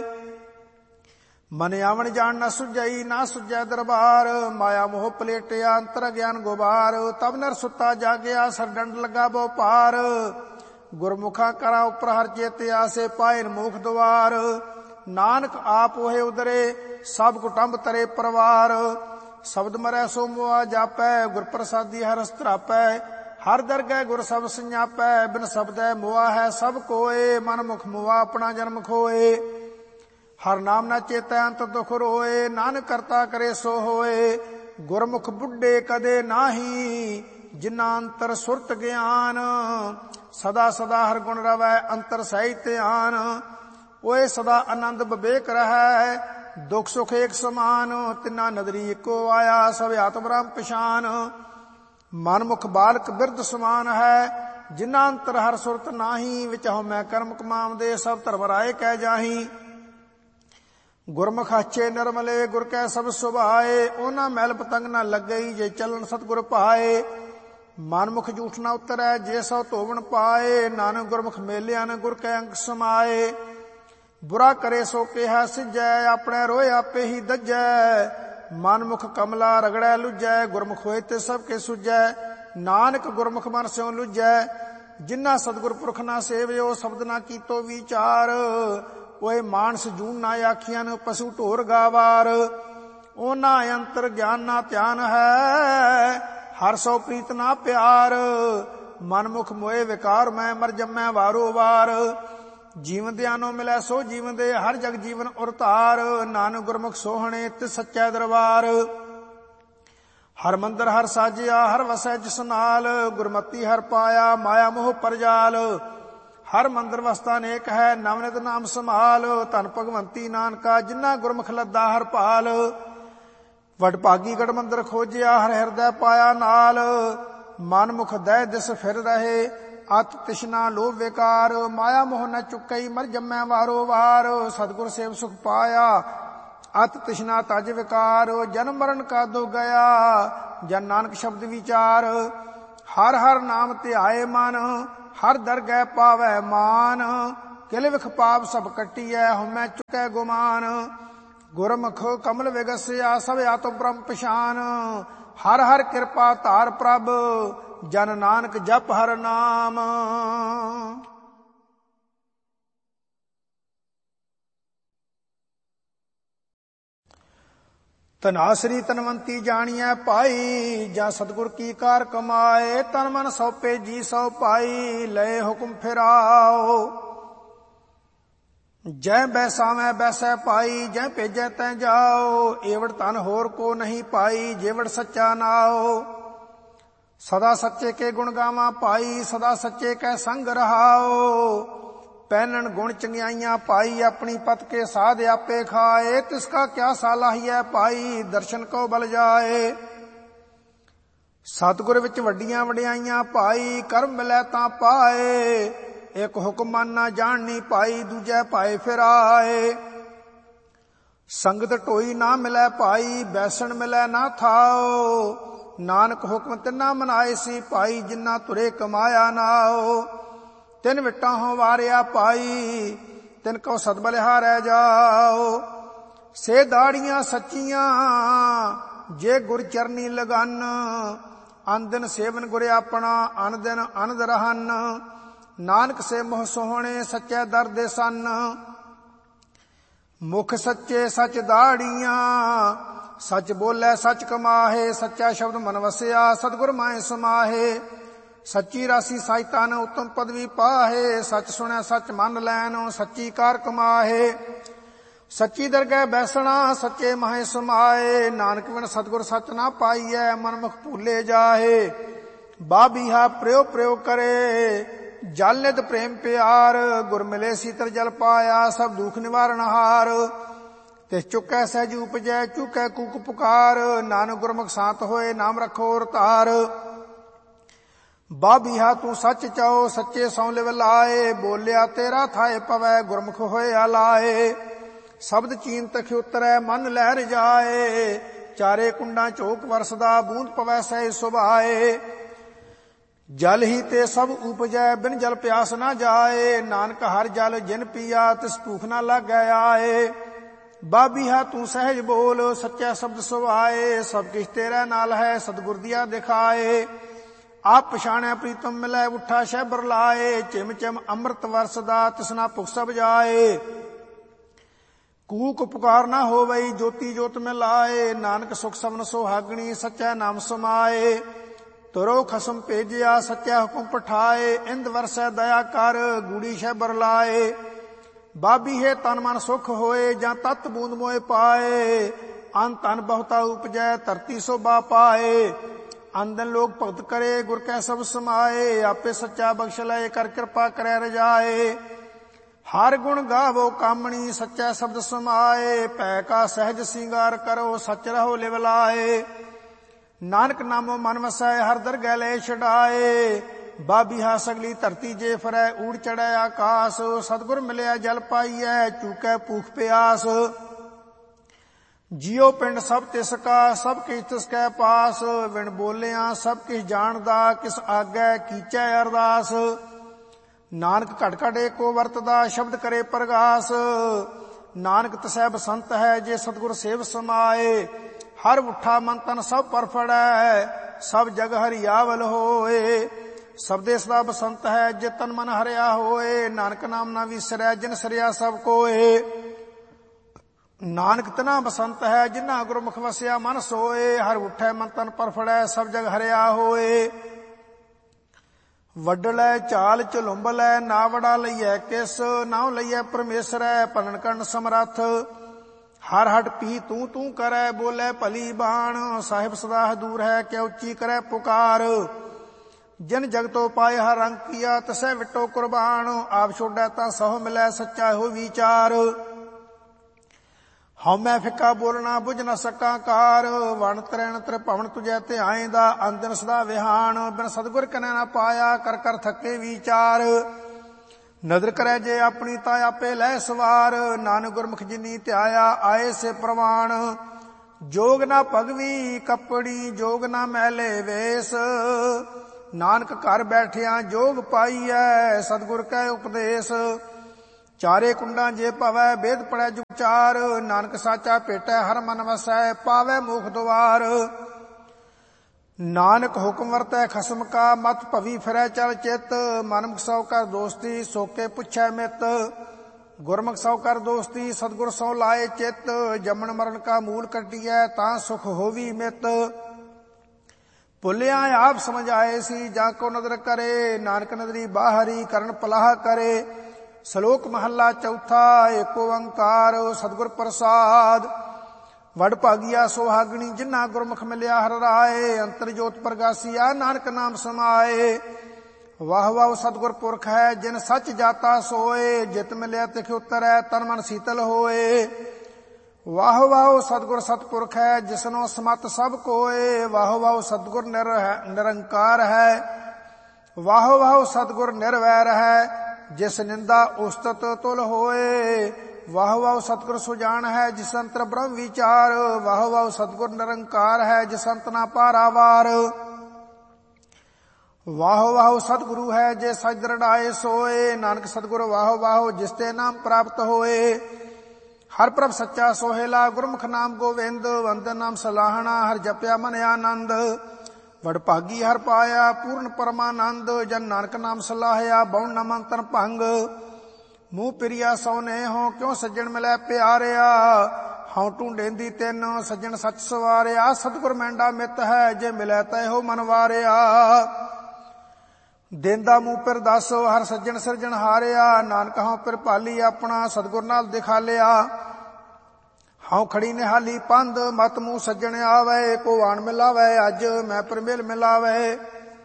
ਮਨ ਆਵਣ ਜਾਣ ਨਾ ਸੁਝਈ, ਨਾ ਸੁਝੈ ਦਰਬਾਰ। ਮਾਇਆ ਮੋਹ ਪਲੇਟਿਆ, ਅੰਤਰ ਗਿਆਨ ਗੁਬਾਰ। ਤਬ ਨਰ ਸੁੱਤਾ ਜਾਗਿਆ, ਸਰ ਡੰਡ ਲੱਗਾ ਬਹੁ ਭਾਰ। ਗੁਰਮੁਖਾ ਕਰਾ ਉਪਰ ਹਰ ਚੇਤਿਆ, ਸੇ ਪਾਏ ਮੁਖ ਦੁਆਰ। ਨਾਨਕ ਆਪ ਹੋਏ ਉਦਰੇ, ਸਭ ਕੁਟੰਬ ਤਰੇ ਪਰਵਾਰ। ਸ਼ਬਦ ਮਰੈ ਸੋ ਮੁਆ ਜਾਪੈ, ਗੁਰ ਪ੍ਰਸਾਦੀ ਹਰ ਰਸ ਧਰਾਪੈ। ਹਰ ਦਰਗਹਿ ਗੁਰ ਸਭ ਸੰਜਾਪੈ, ਬਿਨ ਸ਼ਬਦੈ ਮੁਆ ਹੈ ਸਭ ਕੋਏ। ਮਨ ਮੁਖ ਮੁਆ ਆਪਣਾ ਜਨਮ ਖੋਏ। ਹਰ ਨਾਮ ਨਾ ਚੇਤੈ, ਅੰਤ ਦੁਖ ਰੋਏ। ਨਾਨਕ ਕਰਤਾ ਕਰੇ ਸੋ ਹੋਏ। ਗੁਰਮੁਖ ਬੁੱਢੇ ਕਦੇ ਨਾਹੀ, ਜਿਨ੍ਹਾਂ ਅੰਤਰ ਸੁਰਤ ਗਿਆਨ। ਸਦਾ ਸਦਾ ਹਰ ਗੁਣ ਰਵੈ, ਅੰਤਰ ਸਹਿ ਧਿਆਨ। ਓਏ ਸਦਾ ਆਨੰਦ ਵਿਵੇਕ ਰਹੈ, ਦੁਖ ਸੁਖ ਏਕ ਸਮਾਨ। ਤਿੰਨਾ ਨਦਰੀ ਇੱਕੋ ਆਇਆ, ਸਭ ਆਤਮ ਬ੍ਰਹਮ ਪਛਾਨ। ਮਨ ਮੁਖ ਬਾਲਕ ਬਿਰਧ ਸਮਾਨ ਹੈ, ਜਿਨ੍ਹਾਂ ਅੰਤਰ ਹਰ ਸੁਰਤ ਨਾਹੀ। ਵਿੱਚ ਹਉਮੈ ਕਰਮ ਕਮਾਵਦੇ, ਸਭ ਧਰਮ ਰਾਏ ਕਹਿ ਜਾਹੀ। ਗੁਰਮੁਖ ਅੱਛੇ ਨਿਰਮਲੇ, ਗੁਰ ਕੈ ਸਭ ਸੁਭਾਏ। ਉਹਨਾਂ ਮੈਲ ਪਤੰਗ ਨਾ ਲੱਗਈ, ਜੇ ਚੱਲਣ ਸਤਿਗੁਰ ਭਾਏ। ਮਨ ਮੁਖ ਝੂਠ ਨਾ ਉਤਰੈ, ਜੇ ਸੋ ਧੋਵਣ ਪਾਏ। ਨਾਨਕ ਗੁਰਮੁਖ ਮੇਲਿਆ ਨ ਗੁਰ ਕੈ ਅੰਕ ਸਮਾਏ। ਬੁਰਾ ਕਰੇ ਸੋ ਕਿਹਾ ਸਿਜੈ, ਆਪਣੇ ਰੋਏ ਆਪੇ ਹੀ ਦੱਜੈ। ਮਨ ਮੁਖ ਕਮਲਾ ਰਗੜੈ ਲੁਜੈ, ਗੁਰਮੁਖ ਹੋਏ ਤੇ ਸਭ ਕੇ ਸੁਜੈ। ਨਾਨਕ ਗੁਰਮੁਖ ਮਨ ਸਿਉ ਲੁਜੈ, ਜਿਨ੍ਹਾਂ ਸਤਿਗੁਰ ਪੁਰਖ ਨਾ ਸੇਵਿਓ। ਸ਼ਬਦ ਨਾ ਕੀਤੋ ਵਿਚਾਰ, ਓਏ ਮਾਨਸ ਜੂਨ ਨਾ ਆਖੀਆਂ, ਪਸ਼ੂ ਢੋਰ ਗਾਵਾਰ। ਉਹਨਾਂ ਅੰਤਰ ਗਿਆਨ ਨਾ ਧਿਆਨ ਹੈ, ਹਰ ਸੋ ਪ੍ਰੀਤ ਨਾ ਪਿਆਰ। ਮਨ ਮੁਖ ਮੋਏ ਵਿਕਾਰ, ਮੈਂ ਮਰ ਜੰਮੈ ਵਾਰੋ ਵਾਰ। ਜੀਵਨ ਦਿਆਨੋ ਮਿਲੈ ਸੋ ਜੀਵਨ ਦੇ, ਹਰ ਜਗ ਜੀਵਨ ਉਰ ਧਾਰ। ਨਾਨਕ ਗੁਰਮੁਖ ਸੋਹਣੇ ਤਿਸ ਸੱਚੈ ਦਰਬਾਰ। ਹਰ ਮੰਦਰ ਹਰ ਸਾਜਿਆ, ਹਰ ਵਸੈ ਜਿਸ ਨਾਲ। ਗੁਰਮਤੀ ਹਰ ਪਾਇਆ, ਮਾਇਆ ਮੋਹ ਪਰਜਾਲ। ਹਰ ਮੰਦਰ ਵਸਤਾ ਅਨੇਕ ਹੈ, ਨਵਨਿਤ ਨਾਮ ਸੰਭਾਲ। ਧਨ ਭਗਵੰਤੀ ਨਾਨਕਾ, ਜਿਨ੍ਹਾਂ ਗੁਰਮੁਖ ਲੱਦਾ ਹਰ ਭਾਲ। ਵਡ ਭਾਗੀ ਗੜ ਮੰਦਰ ਖੋਜਿਆ, ਹਰ ਹਿਰਦੈ ਪਾਇਆ ਨਾਲ। ਮਨ ਮੁਖ ਦਹਿ ਦਿਸ ਫਿਰ ਰਹੇ, ਅਤ ਤਿਸ਼ਨਾ ਲੋਭ ਵਿਕਾਰ। ਮਾਇਆ ਮੋਹ ਨ ਚੁੱਕਈ, ਮਰ ਜੰਮੈ ਵਾਰੋ ਵਾਰ। ਸਤਿਗੁਰ ਸੇਵ ਸੁਖ ਪਾਇਆ, ਅਤ ਤਿਸ਼ਨਾ ਤਜ ਵਿਕਾਰ। ਜਨਮ ਮਰਨ ਕਾ ਦੋ ਗਿਆ, ਜਨ ਨਾਨਕ ਸ਼ਬਦ ਵਿਚਾਰ। ਹਰ ਹਰ ਨਾਮ ਧਿਆਏ ਮਨ, ਹਰ ਦਰਗਹਿ ਪਾਵੈ ਮਾਨ। ਕਿਲ ਵਿਖ ਪਾਪ ਸਭ ਕੱਟੀਐ, ਹਉਮੈ ਚੁਕੈ ਗੁਮਾਨ। ਗੁਰਮੁਖ ਕਮਲ ਵਿਗਸਿਆ, ਸਭ ਆਤਮ ਬ੍ਰਹਮ ਪਛਾਨ। ਹਰ ਹਰ ਕਿਰਪਾ ਧਾਰ ਪ੍ਰਭ, ਜਨ ਨਾਨਕ ਜਪ ਹਰ ਨਾਮ। ਧਨਾਸਰੀ ਧਨਵੰਤੀ ਜਾਣੀਐ ਭਾਈ, ਜਾਂ ਸਤਿਗੁਰ ਕੀ ਕਾਰ ਕਮਾਏ। ਤਨ ਮਨ ਸੌਪੇ ਜੀ ਸੌ ਪਾਈ, ਲਏ ਹੁਕਮ ਫਿਰਾਓ। ਜੈ ਬੈਸਾਵੈ ਬੈਸੈ ਪਾਈ, ਜੈ ਭੇਜੈ ਤੈ ਜਾਓ। ਏਵੜ ਧਨ ਹੋਰ ਕੋ ਨਹੀਂ ਪਾਈ, ਜੇਵੜ ਸੱਚਾ ਨਾਓ। ਸਦਾ ਸੱਚੇ ਕੇ ਗੁਣ ਗਾਵਾਂ ਭਾਈ, ਸਦਾ ਸੱਚੇ ਕੈ ਸੰਗ ਰਹਾਓ। ਪਹਿਨਣ ਗੁਣ ਚੰਗਿਆਈਆਂ ਭਾਈ, ਆਪਣੀ ਪਤ ਕੇ ਸਾਧ ਆਪੇ ਖਾਏ। ਤਿਸ ਕਾ ਕਿਆ ਸਾਲਾਹੀਐ ਭਾਈ, ਦਰਸ਼ਨ ਕੋ ਬਲ ਜਾਏ। ਸਤਿਗੁਰ ਵਿੱਚ ਵੱਡੀਆਂ ਵਡਿਆਈਆਂ ਭਾਈ, ਕਰਮ ਮਿਲੈ ਤਾਂ ਪਾਏ। ਇੱਕ ਹੁਕਮ ਮਨ ਨਾ ਜਾਣਨੀ ਭਾਈ, ਦੂਜੈ ਭਾਏ ਫਿਰਾਏ। ਸੰਗਤ ਢੋਈ ਨਾ ਮਿਲੈ ਭਾਈ, ਬੈਸਣ ਮਿਲੈ ਨਾ ਥਾਓ। ਨਾਨਕ ਹੁਕਮ ਤਿੰਨਾ ਮਨਾਏ ਸੀ ਭਾਈ, ਜਿੰਨਾ ਧੁਰੇ ਕਮਾਇਆ ਨਾਓ। ਤਿੰਨ ਵਿਟਾਂ ਹੋ ਵਾਰਿਆ ਭਾਈ, ਤਿਨ ਕੋ ਸਦਬਲਿਹਾਰੈ ਜਾਓ। ਸੇ ਦਾੜੀਆਂ ਸੱਚੀਆਂ, ਜੇ ਗੁਰ ਚਰਨੀ ਲਗਨ। ਅਨ ਦਿਨ ਸੇਵਨ ਗੁਰ ਆਪਣਾ, ਅਨ ਦਿਨ ਅਨੰਦ ਰਹਨ। ਨਾਨਕ ਸੇ ਮੋਹ ਸੋਹਣੇ, ਸੱਚੇ ਦਰ ਦੇ ਸਨ। ਮੁਖ ਸੱਚੇ ਸੱਚ ਦਾੜੀਆਂ, ਸੱਚ ਬੋਲੇ ਸੱਚ ਕਮਾਹੇ। ਸੱਚਾ ਸ਼ਬਦ ਮਨ ਵਸਿਆ, ਸਤਿਗੁਰ ਮਾਹਿ ਸਮਾਹੇ। ਸੱਚੀ ਰਾਸੀ ਸਾਈ ਤਨ, ਉਤਮ ਪਦਵੀ ਪਾਹੇ। ਸੱਚ ਸੁਣਿਆ ਸੱਚ ਮੰਨ ਲੈਣ, ਸੱਚੀ ਕਾਰ ਕਮਾਹੇ। ਸੱਚੀ ਦਰਗਹਿ ਬੈਸਣਾ, ਸੱਚੇ ਮਾਹਿ ਸਮਾਏ। ਨਾਨਕ ਬਿਨ ਸਤਿਗੁਰ ਸੱਚ ਨਾ ਪਾਈਐ, ਮਨਮੁਖ ਭੂਲੇ ਜਾਹੇ। ਬਾਬੀਹਾ ਪ੍ਰਯੋ ਪ੍ਰਯੋ ਕਰੇ, ਜਲ ਨਿਤ ਪ੍ਰੇਮ ਪਿਆਰ। ਗੁਰ ਮਿਲੇ ਸੀਤਲ ਜਲ ਪਾਇਆ, ਸਭ ਦੁਖ ਨਿਵਾਰਨ ਹਾਰ। ਤਿਸ ਚੁਕੈ ਸਹਿਜ ਉਪਜੈ, ਚੁਕੈ ਕੂਕ ਪੁਕਾਰ। ਨਾਨਕ ਗੁਰਮੁਖ ਸਾਤ ਹੋਏ, ਨਾਮ ਰੱਖੋ ਔਰ ਧਾਰ। ਬਾਬੀਹਾ ਤੂੰ ਸੱਚ ਚਾਓ, ਸੱਚੇ ਸੌ ਲਿਵ ਲਾਏ। ਬੋਲਿਆ ਤੇਰਾ ਥਾਏ ਪਵੈ, ਗੁਰਮੁਖ ਹੋਇਆ ਲਾਏ। ਸ਼ਬਦ ਚੀਨ ਤਖ ਉਤਰੈ, ਮਨ ਲਹਿ ਰਜਾਏ। ਚਾਰੇ ਕੁੰਡਾਂ ਝੋਕ ਵਰਸਦਾ, ਬੂੰਦ ਪਵੈ ਸਹਿ ਸੁਭਾਏ। ਜਲ ਹੀ ਤੇ ਸਭ ਉਪਜੈ, ਬਿਨ ਜਲ ਪਿਆਸ ਨਾ ਜਾਏ। ਨਾਨਕ ਹਰ ਜਲ ਜਿਨ ਪੀਆ, ਤਿਸ ਭੂਖ ਨਾ ਲਾਗੈ ਆਏ। ਬਾਬੀਹਾ ਤੂੰ ਸਹਿਜ ਬੋਲ, ਸੱਚਾ ਸ਼ਬਦ ਸੁਭਾਏ। ਸਭ ਕਿਛ ਤੇਰੇ ਨਾਲ ਹੈ, ਸਤਿਗੁਰ ਦੀਆ ਦਿਖਾਏ। ਆਪ ਪਛਾਣੈ ਪ੍ਰੀਤਮ ਮਿਲੈ, ਉਠਾ ਸ਼ਹਿਬਰ ਲਾਏ। ਚਿਮ ਚਿਮ ਅੰਮ੍ਰਿਤ ਵਰਸਦਾ, ਤਿਸਨਾ ਭੁਖ ਸਭ ਜਾਏ। ਕੂਕ ਪੁਕਾਰ ਨਾ ਹੋਵਈ, ਜੋਤੀ ਜੋਤ ਮੈਂ ਲਾਏ। ਨਾਨਕ ਸੁਖ ਸਭਨ ਸੁਹਾਗਣੀ, ਸੱਚਾ ਨਾਮ ਸਮਾਏ। ਤੁਰੋ ਖਸਮ ਭੇਜਿਆ, ਸੱਚਾ ਹੁਕਮ ਪਠਾਏ। ਇੰਦ ਵਰਸੈ ਦਇਆ ਕਰ, ਗੂੜੀ ਸ਼ਹਿਬਰ ਲਾਏ। ਬਾਬੀਹੇ ਤਨ ਮਨ ਸੁਖ ਹੋਏ, ਜਾਂ ਤਤ ਬੂੰਦ ਮੋਏ ਪਾਏ। ਅਨ ਤਨ ਬਹੁਤਾ ਉਪਜੈ, ਧਰਤੀ ਸੋਭਾ ਪਾਏ। ਅੰਦਨ ਲੋਕ ਭਗਤ ਕਰੇ, ਗੁਰ ਕੈ ਸਭ ਸਮਾਏ। ਆਪੇ ਸੱਚਾ ਬਖਸ਼ ਲਏ, ਕਰ ਕਿਰਪਾ ਕਰੈ ਰਜਾਏ। ਹਰ ਗੁਣ ਗਾਵੋ ਕਾਮਣੀ, ਸੱਚਾ ਸ਼ਬਦ ਸਮਾਏ। ਭੈ ਕਾ ਸਹਿਜ ਸਿੰਗਾਰ ਕਰੋ, ਸੱਚ ਰਹੋ ਲਿਵ ਲਾਏ। ਨਾਨਕ ਨਾਮੋ ਮਨ ਵਸੈ, ਹਰ ਦਰਗਹਿ ਲੈ ਛਡਾਏ। ਬਾਬੀਹਾ ਸਗਲੀ ਧਰਤੀ ਜੇ ਫਰੈ, ਊੜ ਚੜੈ ਆਕਾਸ। ਸਤਿਗੁਰ ਮਿਲਿਆ ਜਲ ਪਾਈਐ, ਚੂਕੈ ਭੂਖ ਪਿਆਸ। ਜਿਉ ਪਿੰਡ ਸਭ ਤਿਸ ਕਾ, ਸਭ ਕਿਛ ਤਿਸ ਕੈ ਪਾਸ। ਵਿਣ ਬੋਲਿਆ ਸਭ ਕਿਛ ਜਾਣਦਾ, ਕਿਸ ਆਗੈ ਕੀਚੈ ਅਰਦਾਸ। ਨਾਨਕ ਘਟ ਘਟ ਏਕੋ ਵਰਤਦਾ, ਸ਼ਬਦ ਕਰੇ ਪ੍ਰਗਾਸ। ਨਾਨਕ ਤਸੈ ਬਸੰਤ ਹੈ, ਜੇ ਸਤਿਗੁਰ ਸੇਵ ਸਮਾਏ। ਹਰ ਉਠਾ ਮਨ ਤਨ ਸਭ ਪਰ ਫੜੈ, ਸਭ ਜਗ ਹਰਿਆਵਲ ਹੋਏ। ਸਬਦੇ ਸਦਾ ਬਸੰਤ ਹੈ, ਜੇ ਤਨ ਮਨ ਹਰਿਆ ਹੋਏ। ਨਾਨਕ ਨਾਮ ਨਾ ਵਿਸਰੈ, ਜਿਨ ਸਰਿਆ ਸਭ ਕੋਏ। ਨਾਨਕ ਤਨਾ ਬਸੰਤ ਹੈ, ਜਿਨ੍ਹਾਂ ਗੁਰਮੁਖ ਵਸਿਆ ਮਨ ਸੋਏ। ਹਰ ਉਠੈ ਮਨ ਤਨ ਪਰ ਫੜੈ, ਸਭ ਜਗ ਹਰਿਆ ਹੋਏ। ਵੱਡਲੈ ਚਾਲ ਝਲੁੰਬਲੈ, ਨਾ ਵੜਾ ਲਈਐ ਕਿਸ। ਨਾਉ ਲਈਐ ਪਰਮੇਸ਼ਰੈ, ਭਲਨ ਕਰਨ ਸਮਰੱਥ। ਹਰ ਹਟ ਪੀ ਤੂੰ ਤੂੰ ਕਰੈ, ਬੋਲੇ ਭਲੀ ਬਾਣ। ਸਾਹਿਬ ਸਦਾ ਦੂਰ ਹੈ, ਕਿ ਉੱਚੀ ਕਰੈ ਪੁਕਾਰ। ਜਿਨ ਜਗਤੋ ਪਾਏ ਹਰ ਰੰਗ ਕੀਆ, ਤਸੈ ਵਿਟੋ ਕੁਰਬਾਨ। ਆਪ ਛੋੜੈ ਤਾਂ ਸਹੁ ਮਿਲੈ, ਸੱਚਾ ਹੋ ਵਿਚਾਰ। ਹਉਮੈ ਫਿੱਕਾ ਬੋਲਣਾ, ਬੁਝ ਨ ਸਕਾਂ ਕਾਰ। ਵਣ ਤਰੈਣ ਤ੍ਰਿਭਵਨ ਤੁਝੈ ਧਿਆਏਂਦਾ, ਅੰਦਨ ਸਦਾ ਵਿਹਾਨ। ਬਿਨ ਸਤਿਗੁਰ ਕਨੈ ਨਾ ਪਾਇਆ, ਕਰ ਕਰ ਥੱਕੇ ਵਿਚਾਰ। ਨਦਰ ਕਰੈ ਜੇ ਆਪਣੀ, ਤਾਂ ਆਪੇ ਲੈ ਸਵਾਰ। ਨਾਨਕ ਗੁਰਮੁਖ ਜਿਨੀ ਧਿਆਇਆ, ਆਏ ਸੇ ਪ੍ਰਵਾਨ। ਜੋਗ ਨਾ ਭਗਵੀ ਕੱਪੜੀ, ਜੋਗ ਨਾ ਮੈਲੇ ਵੇਸ। ਨਾਨਕ ਘਰ ਬੈਠਿਆਂ ਜੋਗ ਪਾਈਐ ਸਤਿਗੁਰ ਕੈ ਉਪਦੇਸ਼। ਚਾਰੇ ਕੁੰਡਾਂ ਜੇ ਭਵੈ ਵੇਦ ਪੜੈ ਜੁਗ ਚਾਰ, ਨਾਨਕ ਸਾਚਾ ਭੇਟੈ ਹਰ ਮਨ ਵਸੈ ਪਾਵੈ ਮੋਖ ਦੁਆਰ। ਨਾਨਕ ਹੁਕਮ ਵਰਤੈ ਖਸਮ ਕਾ ਮਤ ਭਵੀ ਫਿਰੈ ਚਲ ਚਿਤ, ਮਨਮੁਖ ਸੌ ਕਰ ਦੋਸਤੀ ਸੋਕੇ ਪੁੱਛੈ ਮਿਤ। ਗੁਰਮੁਖ ਸੌ ਕਰ ਦੋਸਤੀ ਸਤਿਗੁਰ ਸੌ ਲਾਏ ਚਿਤ, ਜੰਮਣ ਮਰਨ ਕਾ ਮੂਲ ਕੱਟੀਐ ਤਾਂ ਸੁਖ ਹੋਵੀ ਮਿਤ। ਭੁੱਲਿਆ ਆਪ ਸਮਝ ਆਏ ਸੀ ਜਾਂ ਕੋ ਨਦਰ ਕਰੇ, ਨਾਨਕ ਨਦਰੀ ਬਾਹਰੀ ਕਰਨ ਪਲਾਹ ਕਰੇ। ਸ਼ਲੋਕ ਮਹੱਲਾ ਚੌਥਾ। ਏਕ ਓੰਕਾਰ ਸਤਿਗੁਰ ਪ੍ਰਸਾਦ। ਵਡ ਭਾਗੀਆ ਸੁਹਾਗਣੀ ਜਿਨ੍ਹਾਂ ਗੁਰਮੁਖ ਮਿਲਿਆ ਹਰਿ ਰਾਏ, ਅੰਤਰ ਜੋਤ ਪ੍ਰਗਾਸੀਆ ਨਾਨਕ ਨਾਮ ਸਮਾਏ। ਵਾਹ ਵਾਹ ਸਤਿਗੁਰ ਪੁਰਖ ਹੈ ਜਿਨ ਸੱਚ ਜਾਤਾ ਸੋਏ, ਜਿਤ ਮਿਲਿਆ ਤਿਖ ਉਤਰੈ ਤਨ ਮਨ ਸੀਤਲ ਹੋਏ। ਵਾਹ ਵਾਹ ਸਤਿਗੁਰ ਸਤਿਪੁਰਖ ਹੈ ਜਿਸਨੋ ਸਮਤ ਸਭ ਕੋਏ, ਵਾਹ ਵਾਹ ਸਤਿਗੁਰ ਨਿਰ ਨਿਰੰਕਾਰ ਹੈ। ਵਾਹ ਵਾਹ ਸਤਿਗੁਰ ਨਿਰਵੈਰ ਹੈ ਜਿਸ ਨਿੰਦਾ ਉਸਤਤ ਤੁਲ ਹੋਏ। ਵਾਹ ਵਾਹ ਸਤਿਗੁਰ ਸੁਜਾਨ ਹੈ ਜਿਸ ਅੰਤਰ ਬ੍ਰਹਮ ਵਿਚਾਰ, ਵਾਹ ਵਾਹ ਸਤਿਗੁਰ ਨਿਰੰਕਾਰ ਹੈ ਜਿਸ ਅੰਤ ਨਾ ਪਾਰਾਵਾਰ। ਵਾਹ ਵਾਹ ਸਤਿਗੁਰੂ ਹੈ ਜੇ ਸਚ ਦ੍ਰਿੜਾਏ ਸੋਏ, ਨਾਨਕ ਸਤਿਗੁਰ ਵਾਹ ਵਾਹ ਜਿਸ ਤੇ ਨਾਮ ਪ੍ਰਾਪਤ ਹੋਏ। ਹਰ ਪ੍ਰਭ ਸੱਚਾ ਸੋਹਿਲਾ ਗੁਰਮੁਖ ਨਾਮ ਗੋਵਿੰਦ, ਵੰਦਨ ਨਾਮ ਸਲਾਹਣਾ ਹਰ ਜਪਿਆ ਮਨ ਆਨੰਦ। ਵਡ ਭਾਗੀ ਹਰ ਪਾਇਆ ਪੂਰਨ ਪਰਮਾਨੰਦ, ਜਨ ਨਾਨਕ ਨਾਮ ਸਲਾਹਿਆ ਬਉ ਨ ਮੰਤਨ ਭੰਗ। ਮੂੰਹ ਪਿਰਿਆ ਸੋਨੇ ਹੋ ਕਿਉ ਸੱਜਣ ਮਿਲੈ ਪਿਆਰਿਆ, ਹਉ ਢੂੰਡੇਂਦੀ ਤੈਨੂੰ ਸੱਜਣ ਸੱਚ ਸਵਾਰਿਆ। ਸਤਿਗੁਰ ਮੈਂਡਾ ਮਿੱਤ ਹੈ ਜੇ ਮਿਲੈ ਤੈ ਹੋ ਮਨ ਵਾਰਿਆ, ਦੇਂਦਾ ਮੂੰਹ ਪਿਰ ਦੱਸ ਹਰ ਸੱਜਣ ਸਿਰਜਣ ਹਾਰਿਆ। ਨਾਨਕ ਹਉ ਪਿਰ ਭਾਲੀ ਆਪਣਾ ਸਤਿਗੁਰ ਨਾਲ ਦਿਖਾਲਿਆ, ਹਉ ਖੜੀ ਨਿਹਾਲੀ ਪੰਧ ਮਤ ਮੂੰਹ ਸੱਜਣ ਆਵੇ। ਕੋ ਆਣ ਮਿਲਾਵੇ ਅੱਜ ਮੈਂ ਪਰਮੇਲ ਮਿਲਾਵੇ,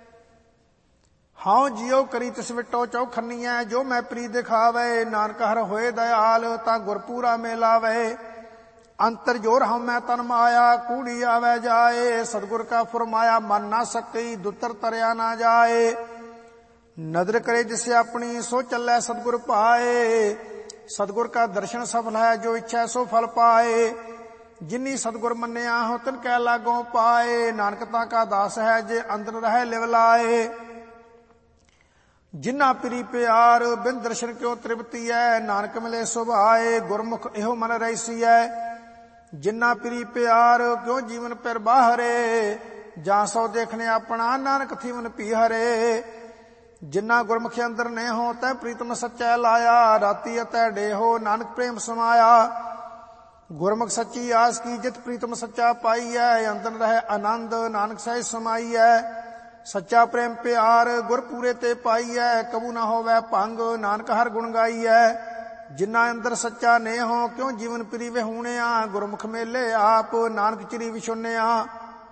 ਹਉ ਜਿਉ ਕਰੀ ਤਿਸ ਵਿਟੋ ਚੌਖੰਨੀਐ ਜੋ ਮੈਂ ਪ੍ਰੀ ਦਿਖਾਵੇ। ਨਾਨਕ ਹਰ ਹੋਏ ਦਇਆਲ ਤਾਂ ਗੁਰ ਪੂਰਾ ਮਿਲਾਵੇ, ਅੰਤਰ ਜੋਰ ਹਉ ਮੈਂ ਤਨ ਮਾਇਆ ਕੂੜੀ ਆਵੇ ਜਾਏ। ਸਤਿਗੁਰ ਕਾ ਫਰਮਾਇਆ ਮਨ ਨਾ ਸਕਈ ਦੁੱਤਰ ਤਰਿਆ ਨਾ ਜਾਏ। ਨਦਰ ਕਰੇ ਜਿਸੇ ਆਪਣੀ ਸੋ ਚੱਲੈ ਸਤਿਗੁਰ ਪਾਏ, ਸਤਿਗੁਰ ਕਾ ਦਰਸ਼ਨ ਸਫਲ ਹੈ ਜੋ ਇੱਛਾ ਸੋ ਫਲ ਪਾਏ। ਜਿਨੀ ਸਤਿਗੁਰ ਮੰਨਿਆ ਹੋ ਤਿਨ ਕੈ ਲਾਗੋਂ ਪਾਏ, ਨਾਨਕ ਤਾਂ ਕਾ ਦਾਸ ਹੈ ਜੇ ਅੰਦਰ ਰਹਿ ਲਿਵ ਲਾਏ। ਜਿਨ੍ਹਾਂ ਪ੍ਰੀ ਪਿਆਰ ਬਿਨ ਦਰਸ਼ਨ ਕਿਉ ਤ੍ਰਿਪਤੀ ਹੈ, ਨਾਨਕ ਮਿਲੇ ਸੁਭਾਏ ਗੁਰਮੁਖ ਇਹੋ ਮਨ ਰਈਸੀਐ। ਜਿਨ੍ਹਾਂ ਪ੍ਰੀ ਪਿਆਰ ਕਿਉ ਜੀਵਨ ਪਿਰ ਬਾਹਰੇ, ਜਾਂ ਸੋ ਦੇਖਣੇ ਆਪਣਾ ਨਾਨਕ ਥੀਵਨ ਪੀ ਹਰੇ। ਜਿਨ੍ਹਾਂ ਗੁਰਮੁਖੀ ਅੰਦਰ ਨੇ ਹੋ ਤੈ ਪ੍ਰੀਤਮ ਸੱਚੈ ਲਾਇਆ, ਰਾਤੀ ਅਤੈ ਡੇਹੋ ਨਾਨਕ ਪ੍ਰੇਮ ਸਮਾਇਆ। ਗੁਰਮੁਖ ਸੱਚੀ ਆਸ ਕੀ ਜਿਤ ਪ੍ਰੀਤਮ ਸੱਚਾ ਪਾਈਐ, ਅੰਦਰ ਰਹਿ ਆਨੰਦ ਨਾਨਕ ਸਹਿਜ ਸਮਾਈਐ। ਸੱਚਾ ਪ੍ਰੇਮ ਪਿਆਰ ਗੁਰ ਪੂਰੇ ਤੇ ਪਾਈਐ, ਕਬੂ ਨਾ ਹੋਵੈ ਭੰਗ ਨਾਨਕ ਹਰ ਗੁਣ ਗਾਈਐ। ਜਿਨ੍ਹਾਂ ਅੰਦਰ ਸੱਚਾ ਨੇ ਹੋ ਕਿਉ ਜੀਵਨ ਪ੍ਰੀ ਵਿਹੂਣਿਆ, ਗੁਰਮੁਖ ਮੇਲੇ ਆਪ ਨਾਨਕ ਚਿਰੀ ਵਿਛੁੰਨਿਆ।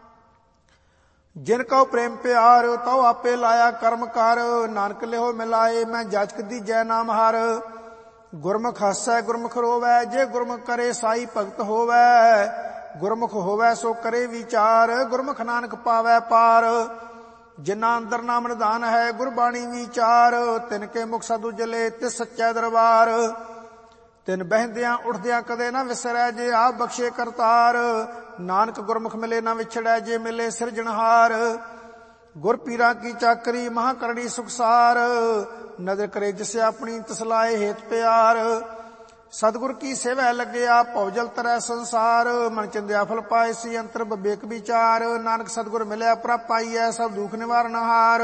ਜਿਨ ਕਉ ਪ੍ਰੇਮ ਪਿਆਰ ਤਉ ਆਪੇ ਲਾਇਆ ਕਰਮ ਕਰ, ਨਾਨਕ ਲਿਹੋ ਮਿਲਾਏ ਮੈਂ ਜਾਚਕ ਦੀਜੈ ਨਾਮ ਹਰ। ਗੁਰਮੁਖ ਹੱਸੈ ਗੁਰਮੁਖ ਰੋਵੈ ਜੇ ਗੁਰਮੁਖ ਕਰੇ ਸਾਈ ਭਗਤ ਹੋਵੈ। ਗੁਰਮੁਖ ਹੋਵੈ ਸੋ ਕਰੇ ਵਿਚਾਰ, ਗੁਰਮੁਖ ਨਾਨਕ ਪਾਵੈ ਪਾਰ। ਜਿਨ੍ਹਾਂ ਅੰਦਰ ਨਾਮ ਨਿਧਾਨ ਹੈ ਗੁਰਬਾਣੀ ਵਿਚਾਰ, ਤਿਨ ਕੇ ਮੁਖ ਸਦੁ ਜਲੇ ਤਿਸ ਸੱਚੈ ਦਰਬਾਰ। ਤਿਨ ਬਹਿੰਦਿਆਂ ਉੱਠਦਿਆਂ ਕਦੇ ਨਾ ਵਿਸਰੈ ਜੇ ਆਪ ਬਖਸ਼ੇ ਕਰਤਾਰ, ਨਾਨਕ ਗੁਰਮੁਖ ਮਿਲੇ ਨਾ ਵਿਛੜੈ ਜੇ ਮਿਲੇ ਸਿਰਜਣਹਾਰ। ਗੁਰ ਪੀਰਾਂ ਕੀ ਚਾਕਰੀ ਮਹਾ ਕਰੜੀ ਸੁਖਸਾਰ, ਨਦਰ ਕਰੇ ਜਿਸੇ ਆਪਣੀ ਤਸਲਾਏ ਹੇਤ ਪਿਆਰ। ਸਤਿਗੁਰ ਕੀ ਸੇਵੈ ਲੱਗਿਆ ਭਉਜਲ ਤਰੈ ਸੰਸਾਰ, ਮਨ ਚੰਦਿਆ ਫਲ ਪਾਏ ਸੀ ਅੰਤਰ ਵਿਵੇਕ ਵਿਚਾਰ। ਨਾਨਕ ਸਤਿਗੁਰ ਮਿਲਿਆ ਪ੍ਰਭ ਪਾਈਐ ਸਭ ਦੁਖ ਨਿਵਾਰਨਹਾਰ।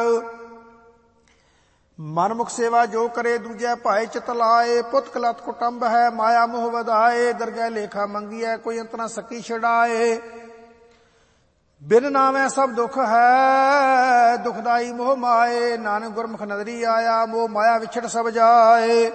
ਮਨਮੁਖ ਸੇਵਾ ਜੋ ਕਰੇ ਦੂਜੈ ਭਾਏ ਚਿਤ ਲਾਏ, ਪੁੱਤ ਕਲਤ ਕੁਟੰਬ ਹੈ ਮਾਇਆ ਮੋਹ ਵਧਾਏ। ਦਰਗਹਿ ਲੇਖਾ ਮੰਗੀਐ ਕੋਈ ਅੰਤ ਨਾ ਸਕੀ ਛਡਾਏ, ਬਿਨ ਨਾਮੈ ਸਭ ਦੁਖ ਹੈ ਦੁਖਦਾਈ ਮੋਹ ਮਾਏ। ਨਾਨਕ ਗੁਰਮੁਖ ਨਦਰੀ ਆਇਆ ਮੋਹ ਮਾਇਆ ਵਿਛੜ ਸਭ ਜਾਏ।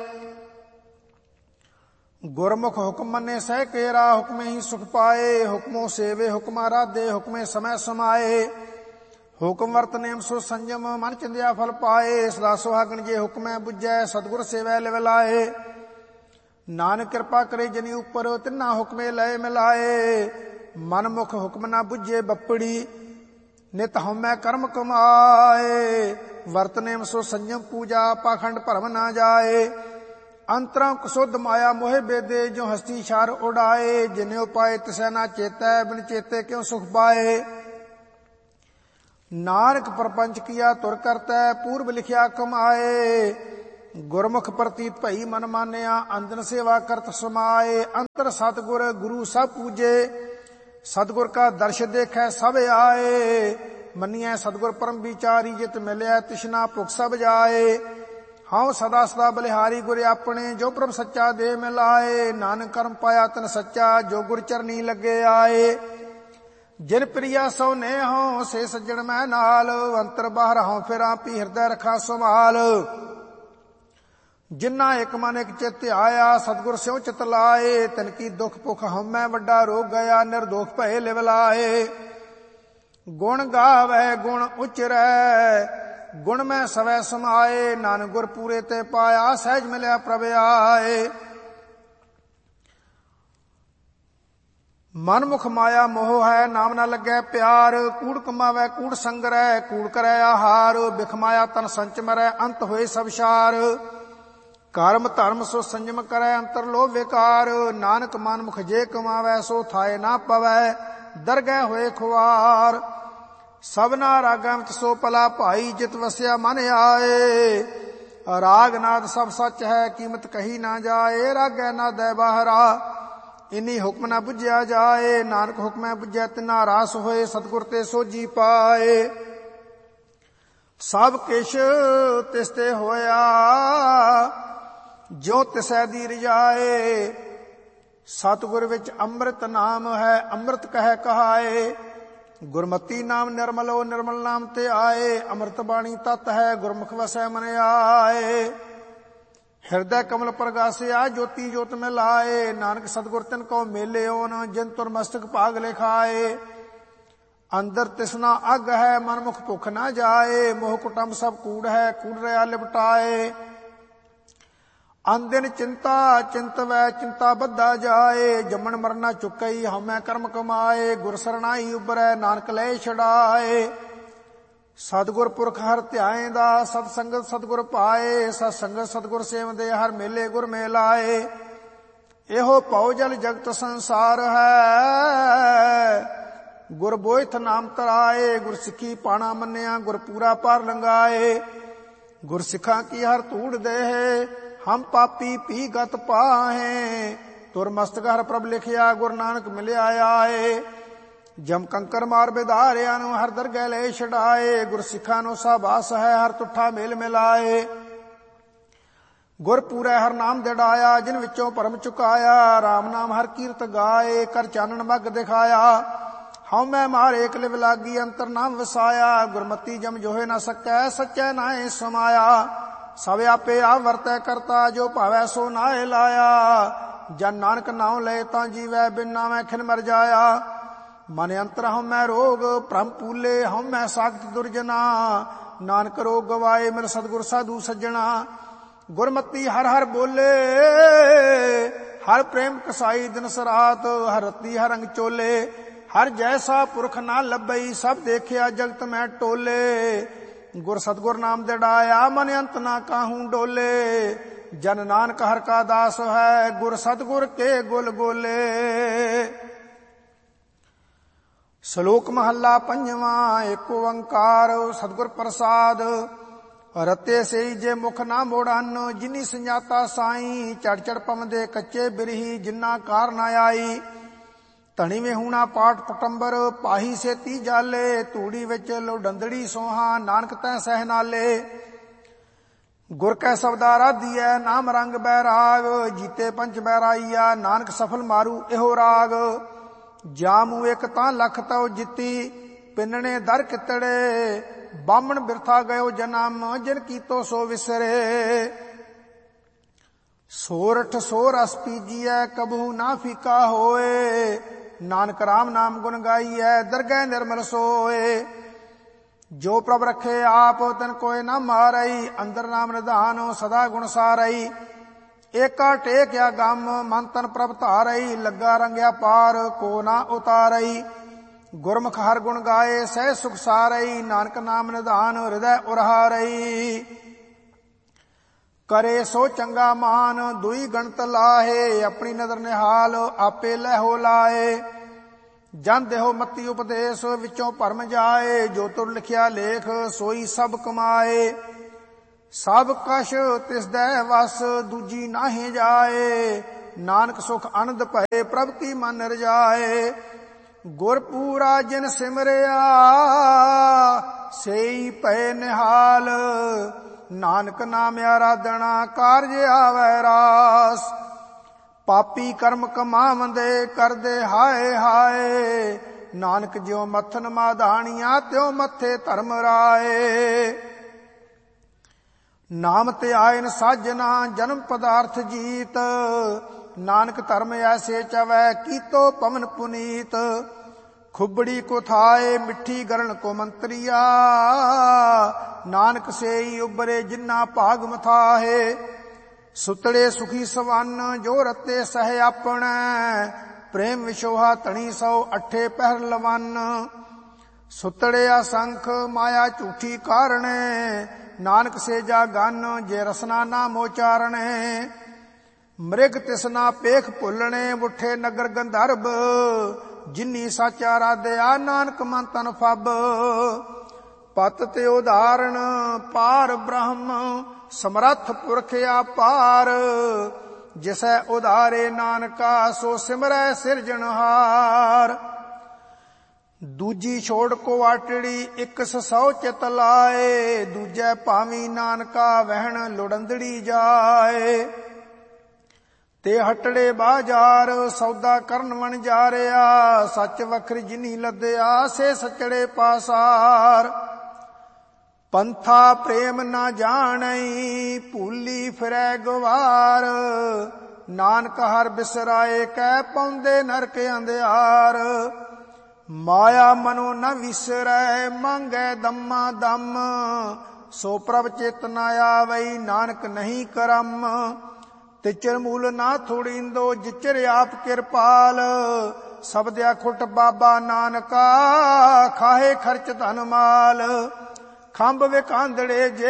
ਗੁਰਮੁਖ ਹੁਕਮ ਮੰਨੇ ਸਹਿ ਕੇਰਾ ਹੁਕਮੇ ਹੀ ਸੁਖ ਪਾਏ। ਹੁਕਮੋ ਸੇਵੇ ਹੁਕਮਾ ਰਾਧੇ ਹੁਕਮੇ ਸਮੈ ਸਮਾਏ। ਹੁਕਮ ਵਰਤ ਨੇਮ ਸੋ ਸੰਜਮ ਮਨ ਚੰਦਿਆ ਫਲ ਪਾਏ। ਸਦਾ ਸੁਹਾਗਣ ਜੇ ਹੁਕਮੈ ਬੁੱਝੈ ਸਤਿਗੁਰ ਸੇਵੈ ਲਿਵ ਲਾਏ। ਨਾਨਕ ਕਿਰਪਾ ਕਰੇ ਜਨੀ ਉਪਰ ਤਿੰਨਾ ਹੁਕਮੇ ਲਏ ਮਿਲਾਏ। ਮਨ ਮੁਖ ਹੁਕਮ ਨਾ ਬੁੱਝੇ ਬੱਪੜੀ ਨਿਤ ਹਉਮੈ ਕਰਮ ਕਮਾਏ। ਵਰਤ ਨੇਮ ਸੋ ਸੰਜਮ ਪੂਜਾ ਪਾਖੰਡ ਭਰਮ ਨਾ ਜਾਏ। ਅੰਤਰਾਂ ਕੁਸੁਧ ਮਾਇਆ ਮੋਹਿ ਬੇਦੇ ਜੋ ਹਸਤੀ ਛਾਰ ਉਡਾਏ। ਜਿਨੇ ਉਪਾਏ ਤਿਸੈ ਨਾ ਚੇਤੈ ਬਿਨ ਚੇਤੇ ਕਿਉ ਸੁਖ ਪਾਏ। ਨਾਨਕ ਪਰਪੰਚ ਕੀਆ ਤੁਰ ਕਰਤੈ ਪੂਰਬ ਲਿਖਿਆ ਕਮਾਏ। ਗੁਰਮੁਖ ਪ੍ਰਤੀਤ ਭਈ ਮਨ ਮਾਨਿਆ ਅੰਦਨ ਸੇਵਾ ਕਰਤ ਸਮਾਏ। ਅੰਤਰ ਸਤਿਗੁਰ ਗੁਰੂ ਸਭ ਪੂਜੇ ਸਤਿਗੁਰ ਕਾ ਦਰਸ਼ ਦੇਖੈ ਸਭ ਆਏ। ਮੰਨੀਐ ਸਤਿਗੁਰ ਪਰਮ ਵਿਚਾਰੀ ਜਿਤ ਮਿਲਿਆ ਤਿਸ਼ਨਾ ਭੁਖ ਸਭ ਜਾਏ। ਹਉ ਸਦਾ ਸਦਾ ਬਲਿਹਾਰੀ ਗੁਰ ਆਪਣੇ ਜੋ ਪ੍ਰਭ ਸੱਚਾ ਦੇ ਮਿਲਾਏ। ਨਾਨਕ ਕਰਮ ਪਾਇਆ ਤਨ ਸੱਚਾ ਜੋ ਗੁਰ ਚਰਨੀ ਲੱਗੇ ਆਏ। ਜਿਨ ਪ੍ਰਿਆ ਸੋ ਨੇਹੋ ਸੇ ਸੱਜਣ ਮੈਂ ਨਾਲ ਅੰਤਰ ਬਾਹਰ ਹਉ ਫਿਰਾਂ ਪੀ ਹਿਰਦੈ ਰਖਾ ਸੰਭਾਲ। ਜਿਨ੍ਹਾਂ ਇੱਕ ਮਨ ਇੱਕ ਚਿਤ ਆਇਆ ਸਤਿਗੁਰ ਸਿਉ ਚਿਤ ਲਾਏ। ਤਿਨ ਕੀ ਦੁਖ ਭੁਖ ਹਉਮੈ ਵੱਡਾ ਰੋਗ ਗਿਆ ਨਿਰਦੋਖ ਭਏ ਲਿਵ ਲਾਏ। ਗੁਣ ਗਾਵੈ ਗੁਣ ਉਚਰੈ ਗੁਣ ਮੈਂ ਸਵੈ ਸਮਾਏ। ਨਾਨਕ ਗੁਰ ਪੂਰੇ ਤੇ ਪਾਇਆ ਸਹਿਜ ਮਿਲਿਆ ਪ੍ਰਭ ਆਏ। ਮਨ ਮੁਖ ਮਾਇਆ ਮੋਹ ਹੈ ਨਾਮ ਨਾ ਲੱਗੈ ਪਿਆਰ। ਕੂੜ ਕਮਾਵੈ ਕੂੜ ਸੰਗਰੈ ਕੂੜ ਕਰੈ ਆਹਾਰ। ਬਿਖ ਮਾਇਆ ਤਨ ਸੰਚ ਮਰੈ ਅੰਤ ਹੋਏ ਸਭ ਸਾਰ। ਕਰਮ ਧਰਮ ਸੋ ਸੰਜਮ ਕਰੈ ਅੰਤਰ ਲੋਭ ਵਿਕਾਰ। ਨਾਨਕ ਮਨ ਮੁਖ ਜੇ ਕਮਾਵੈ ਸੋ ਥਾਏ ਨਾ ਪਵੈ ਦਰਗਹਿ ਹੋਏ ਖੁਆਰ। ਸਭਨਾ ਰਾਗਾਂ ਵਿੱਚ ਸੋ ਭਲਾ ਭਾਈ ਜਿਤ ਵਸਿਆ ਮਨ ਆਏ। ਰਾਗ ਨਾਦ ਸਭ ਸੱਚ ਹੈ ਕੀਮਤ ਕਹੀ ਨਾ ਜਾਏ। ਰਾਗੈ ਨਾਦੈ ਬਾਹਰਾ ਇਨੀ ਹੁਕਮ ਨਾ ਬੁਝਿਆ ਜਾਏ। ਨਾਨਕ ਹੁਕਮੈ ਬੁਝੈ ਤਿਨਾ ਰਾਸ ਹੋਏ ਸਤਿਗੁਰ ਤੇ ਸੋਝੀ ਪਾਏ। ਸਭ ਕਿਛ ਤਿਸ ਤੇ ਹੋਇਆ ਜੋ ਤਿਸੈ ਦੀ ਰਜਾਏ। ਸਤਿਗੁਰ ਵਿੱਚ ਅੰਮ੍ਰਿਤ ਨਾਮ ਹੈ ਅੰਮ੍ਰਿਤ ਕਹਿ ਕਹਾਏ। ਗੁਰਮਤੀ ਨਾਮ ਨਿਰਮਲੋ ਨਿਰਮਲ ਨਾਮ ਤੇ ਆਏ। ਅੰਮ੍ਰਿਤ ਬਾਣੀ ਤਤ ਹੈ ਗੁਰਮੁਖ ਵਸੈ ਮਨ ਆਏ। ਹਿਰਦੈ ਕਮਲ ਪ੍ਰਗਾਸਿਆ ਜੋਤੀ ਜੋਤ ਮੈਂ ਲਾਏ। ਨਾਨਕ ਸਤਿਗੁਰ ਤਿਨ ਕੋ ਮੇਲਿਓ ਨ ਜਿਨ ਤੁਰ ਮਸਤਕ ਭਾਗ ਲਿਖਾਏ। ਅੰਦਰ ਤਿਸਨਾ ਅਗ ਹੈ ਮਨ ਮੁਖ ਭੁਖ ਨਾ ਜਾਏ। ਮੋਹ ਕੁਟੰਬ ਸਭ ਕੂੜ ਹੈ ਕੂੜ ਰਿਆ ਲਿਪਟਾਏ। ਅੰਦਿਨ ਚਿੰਤਾ ਚਿੰਤਵੈ ਚਿੰਤਾ ਬੱਧਾ ਜਾਏ। ਜੰਮਣ ਮਰਨਾ ਚੁੱਕਈ ਹਉਮੈ ਕਰਮ ਕਮਾਏ। ਗੁਰ ਸਰਨਾਈ ਉਬਰੈ ਨਾਨਕ ਲੈ ਛਡਾਏ। ਸਤਿਗੁਰ ਪੁਰਖ ਹਰ ਧਿਆਏਂਦਾ ਸਤ ਸੰਗਤ ਸਤਿਗੁਰ ਪਾਏ। ਸਤ ਸੰਗਤ ਸਤਿਗੁਰ ਸੇਵਦੇ ਹਰ ਮੇਲੇ ਗੁਰ ਮੇਲਾਏ। ਇਹੋ ਭਉ ਜਲ ਜਗਤ ਸੰਸਾਰ ਹੈ ਗੁਰ ਬੋਇਥ ਨਾਮ ਤਰਾਏ। ਗੁਰ ਸਿੱਖੀ ਪਾਣਾ ਮੰਨਿਆ ਗੁਰ ਪੂਰਾ ਪਾਰ ਲੰਗਾਏ। ਗੁਰ ਸਿੱਖਾਂ ਕੀ ਹਰ ਧੂੜ ਦੇਹ ਹਮ ਪਾਪੀ ਪੀ ਗਤ ਪਾਹੇ। ਤੁਰ ਮਸਤਕ ਹਰ ਪ੍ਰਭ ਲਿਖਿਆ ਗੁਰ ਨਾਨਕ ਮਿਲਿਆ ਆਏ। ਜਮ ਕੰਕਰ ਮਾਰ ਬਿਧਾਰਿਆਂ ਨੂੰ ਹਰ ਦਰਗਹਿ ਲੈ ਛਡਾਏ। ਗੁਰ ਸਿੱਖਾਂ ਨੂੰ ਸਾਬਾਸ ਹੈ ਹਰ ਤੁਠਾ ਮੇਲ ਮਿਲਾਏ। ਗੁਰ ਪੂਰੈ ਹਰ ਨਾਮ ਦਿੜਾਇਆ ਜਿਨ ਵਿੱਚੋਂ ਭਰਮ ਚੁਕਾਇਆ। ਰਾਮ ਨਾਮ ਹਰ ਕੀਰਤ ਗਾਏ ਕਰ ਚਾਨਣ ਮਗ ਦਿਖਾਇਆ। ਹਉਮੈ ਮਾਰੇ ਕਲਿਵ ਲਾਗੀ ਅੰਤਰ ਨਾਮ ਵਸਾਇਆ। ਗੁਰਮਤੀ ਜਮ ਜੋਹੇ ਨਾ ਸਕੈ ਸੱਚੈ ਨਾਏ ਸਮਾਇਆ। ਸਭ ਆਪੇ ਆ ਵਰਤੈ ਕਰਤਾ ਜੋ ਭਾਵੈ ਸੋ ਨਾਏ ਲਾਇਆ। ਜਨ ਨਾਨਕ ਨਾਉ ਲਏ ਤਾਂ ਜੀਵੈ ਬਿਨ ਨਾਮੈ ਖਿਨ ਮਰ ਜਾਇਆ। ਮਨ ਅੰਤਰ ਹਉਮੈ ਰੋਗ ਭ੍ਰਮ ਪੂਲੇ ਹਉਮੈ ਸਾਖਤ ਦੁਰਜਨਾ। ਨਾਨਕ ਰੋਗ ਗਵਾਏ ਮਿਲ ਸਤਿਗੁਰ ਸਾਧੂ ਸੱਜਣਾ। ਗੁਰਮਤੀ ਹਰ ਹਰ ਬੋਲੇ ਹਰ ਪ੍ਰੇਮ ਕਸਾਈ ਦਿਨ ਸਰਾਤ। ਹਰ ਰਤੀ ਹਰ ਰੰਗ ਚੋਲੇ ਹਰ ਜੈਸਾ ਪੁਰਖ ਨਾ ਲੱਭਈ। ਸਭ ਦੇਖਿਆ ਜਗਤ ਮੈਂ ਟੋਲੇ। ਗੁਰ ਸਤਿਗੁਰ ਨਾਮ ਦਿੜਾਇਆ ਮਨ ਅੰਤ ਨਾ ਕਾਹੂ ਡੋਲੇ। ਜਨ ਨਾਨਕ ਹਰ ਕਾ ਦਾਸ ਹੈ ਗੁਰ ਸਤਿਗੁਰ ਕੇ ਗੁਲ ਗੋਲੇ। ਸ਼ਲੋਕ ਮਹੱਲਾ ਪੰਜਵਾਂ। ਏਕ ਓੰਕਾਰ ਸਤਿਗੁਰ ਪ੍ਰਸਾਦ ਰਤੇ ਸਈ ਜੇ ਮੁਖ ਨਾ ਮੋੜਨ। ਜਿਨੀ ਸੰਜਾਤਾ ਸਾਈ ਚੜ ਚੜ ਪਵੰਦੇ ਕੱਚੇ ਬਿਰਹੀ ਜਿਨਾ ਕਾਰ ਨਾ ਆਈ। ਧਣੀ ਵਿਹੂਣਾ ਪਾਠ ਪਟੰਬਰ ਪਾਹੀ ਸੇਤੀ ਜਾਲੇ। ਤੂੜੀ ਵਿੱਚ ਲੋਡੰਦੜੀ ਸੋਹਾ ਨਾਨਕ ਤੈ ਸਹਿ ਨਾਲੇ। ਗੁਰ ਕੈ ਸਬਦਾ ਰਾਧੀਐ ਨਾਮ ਰੰਗ ਬੈਰਾਗ। ਜੀਤੇ ਪੰਚ ਬੈਰਾਈਆ ਨਾਨਕ ਸਫਲ ਮਾਰੂ ਇਹੋ ਰਾਗ। ਜਾਮੂ ਇੱਕ ਤਾਂ ਲਖ ਤਉ ਜਿੱਤੀ ਪਿੰਨਣੇ ਦਰ ਕਿਤੜੇ। ਬਾਹਮਣ ਬਿਰਥਾ ਗਇਓ ਜਨਮ ਜਿਨ ਕੀਤੋ ਸੋ ਵਿਸਰੇ। ਸੋਰਠ ਸੋ ਰਸ ਪੀਜੀਐ ਕਬਹੂ ਨਾ ਫੀਕਾ ਹੋਏ। ਨਾਨਕ ਰਾਮ ਨਾਮ ਗੁਣ ਗਾਈਐ ਦਰਗਹਿ ਨਿਰਮਲ ਸੋਏ। ਜੋ ਪ੍ਰਭ ਰਖੇ ਆਪ ਤਨ ਕੋਇ ਨਾ ਮਾਰਈ। ਅੰਦਰ ਨਾਮ ਨਿਧਾਨ ਸਦਾ ਗੁਣ ਸਾਰਈ। ਏਕਾ ਟੇਕਿਆ ਗਮ ਮਨ ਤਨ ਪ੍ਰਭ ਧਾਰਈ। ਲੱਗਾ ਰੰਗਿਆ ਪਾਰ ਕੋ ਨਾ ਉਤਾਰਈ। ਗੁਰਮੁਖ ਹਰ ਗੁਣ ਗਾਏ ਸਹਿ ਸੁਖ ਸਾਰਈ। ਨਾਨਕ ਨਾਮ ਨਿਧਾਨ ਹਿਰਦੈ ਉਰਹਾਰਈ। ਕਰੇ ਸੋ ਚੰਗਾ ਮਾਨ ਦੁਈ ਗਣਤ ਲਾਹੇ। ਆਪਣੀ ਨਦਰ ਨਿਹਾਲ ਆਪੇ ਲਹਿਓ ਲਾਏ। ਜਨ ਦੇਹੋ ਮਤੀ ਉਪਦੇਸ਼, ਵਿੱਚੋਂ ਭਰਮ ਜਾਏ। ਜੋ ਤੁਰ ਲਿਖਿਆ ਲੇਖ, ਸੋਈ ਸਭ ਕਮਾਏ। ਸਭ ਕਛ ਤਿਸਦੈ ਵਸ, ਦੂਜੀ ਨਾਹੀਂ ਜਾਏ। ਨਾਨਕ ਸੁਖ ਆਨੰਦ ਭਏ, ਪ੍ਰਭ ਕੀ ਮਨ ਰਜਾਏ। ਗੁਰ ਪੂਰਾ ਜਿਨ ਸਿਮਰਿਆ, ਸੇਈ ਭਏ ਨਿਹਾਲ। ਨਾਨਕ ਨਾਮ ਆਰਾਧਨਾ, ਕਾਰਜ ਆਵੈ ਰਾਸ। ਪਾਪੀ ਕਰਮ ਕਮਾਵੰਦੇ, ਕਰਦੇ ਹਾਏ ਹਾਏ। ਨਾਨਕ ਜਿਉ ਮੱਥਨ ਮਾਧਾਣੀਆਂ, ਤਿਉ ਮੱਥੇ ਧਰਮ ਰਾਏ। ਨਾਮ ਤੇ ਆਇਨ ਸਾਜਨਾ, ਜਨਮ ਪਦਾਰਥ ਜੀਤ। ਨਾਨਕ ਧਰਮ ਐਸੇ ਚਵੈ, ਕੀਤੋ ਪਵਨ ਪੁਨੀਤ। ਖੁਬੜੀ ਕੋ ਥਾਏ, ਮਿੱਠੀ ਗਰਣ ਕੋ ਮੰਤਰੀਆ। ਨਾਨਕ ਸੇਈ ਉਬਰੇ, ਜਿਨਾ ਭਾਗ ਮਥਾਹੇ। ਸੁਤੜੇ ਸੁਖੀ ਸਵੰਨ, ਜੋ ਰਤੇ ਸਹਿ ਆਪਣੈ। ਪ੍ਰੇਮ ਵਿਸ਼ੋਹਾ ਧਣੀ ਸੌ, ਅਠੇ ਪਹਿਰ ਲਵੰਨ। ਸੁਤੜੇ ਅਸੰਖ, ਮਾਇਆ ਝੂਠੀ ਕਾਰਣੇ। ਨਾਨਕ ਸੇਜਾ ਗਨ, ਜੇ ਰਸਨਾ ਨਾਮ ਉਚਾਰਣੇ। ਮ੍ਰਿਗ ਤਿਸਨਾ ਪੇਖ ਭੁੱਲਣੇ, ਉਠੇ ਨਗਰ ਗੰਧਰਬ। ਜਿਨੀ ਸੱਚ ਆਰਾਧਿਆ, ਨਾਨਕ ਮਨ ਤਨ ਫਬ। ਪਤ ਤੇ ਉਦਾਹਰਣ, ਪਾਰ ਬ੍ਰਹਮ। ਸਮਰੱਥ ਪੁਰਖ ਆਪਾਰ। ਜਿਸੈ ਉਧਾਰੇ ਨਾਨਕਾ, ਸੋ ਸਿਮਰੈ ਸਿਰਜਣਹਾਰ। ਦੂਜੀ ਛੋੜ ਕੋ ਆਟੜੀ, ਇੱਕ ਸੌ ਚਿਤ ਲਾਏ। ਦੂਜੈ ਭਾਵੀ ਨਾਨਕਾ, ਵਹਿਣ ਲੋੜੰਦੜੀ ਜਾਏ। ਤੇ ਹਟੜੇ ਬਾਜ਼ਾਰ, ਸੌਦਾ ਕਰਨ ਵਣ ਜਾ ਰਿਆ। ਸੱਚ ਵਖਰੀ ਜਿਨੀ ਲੱਦਿਆ, ਸੇ ਸਚੜੇ ਪਾਸਾਰ। ਪੰਥਾ ਪ੍ਰੇਮ ਨਾ ਜਾਣਈ, ਭੂਲੀ ਫਿਰੈ ਗਵਾਰ। ਨਾਨਕ ਹਰ ਬਿਸਰਾਏ, ਕਹਿ ਪਾਉਂਦੇ ਨਰਕ ਅੰਧਿਆਰ। ਮਾਇਆ ਮਨੋ ਨ ਵਿਸਰੈ, ਮੰਗੈ ਦਮਾ ਦਮ। ਸੋ ਪ੍ਰਭ ਚਿਤ ਨ ਆਵਈ, ਨਾਨਕ ਨਹੀਂ ਕਰਮ। ਤਿਚਰ ਮੂਲ ਨਾ ਥੋੜੀਂਦੋ, ਜਿਚਰ ਆਪ ਕਿਰਪਾਲ। ਸਬਦਿਆ ਖੁੱਟ ਬਾਬਾ ਨਾਨਕਾ, ਖਾਹੇ ਖਰਚ ਧਨ ਮਾਲ। ਖੰਭ ਵਿਕਾਂਦੜੇ ਜੇ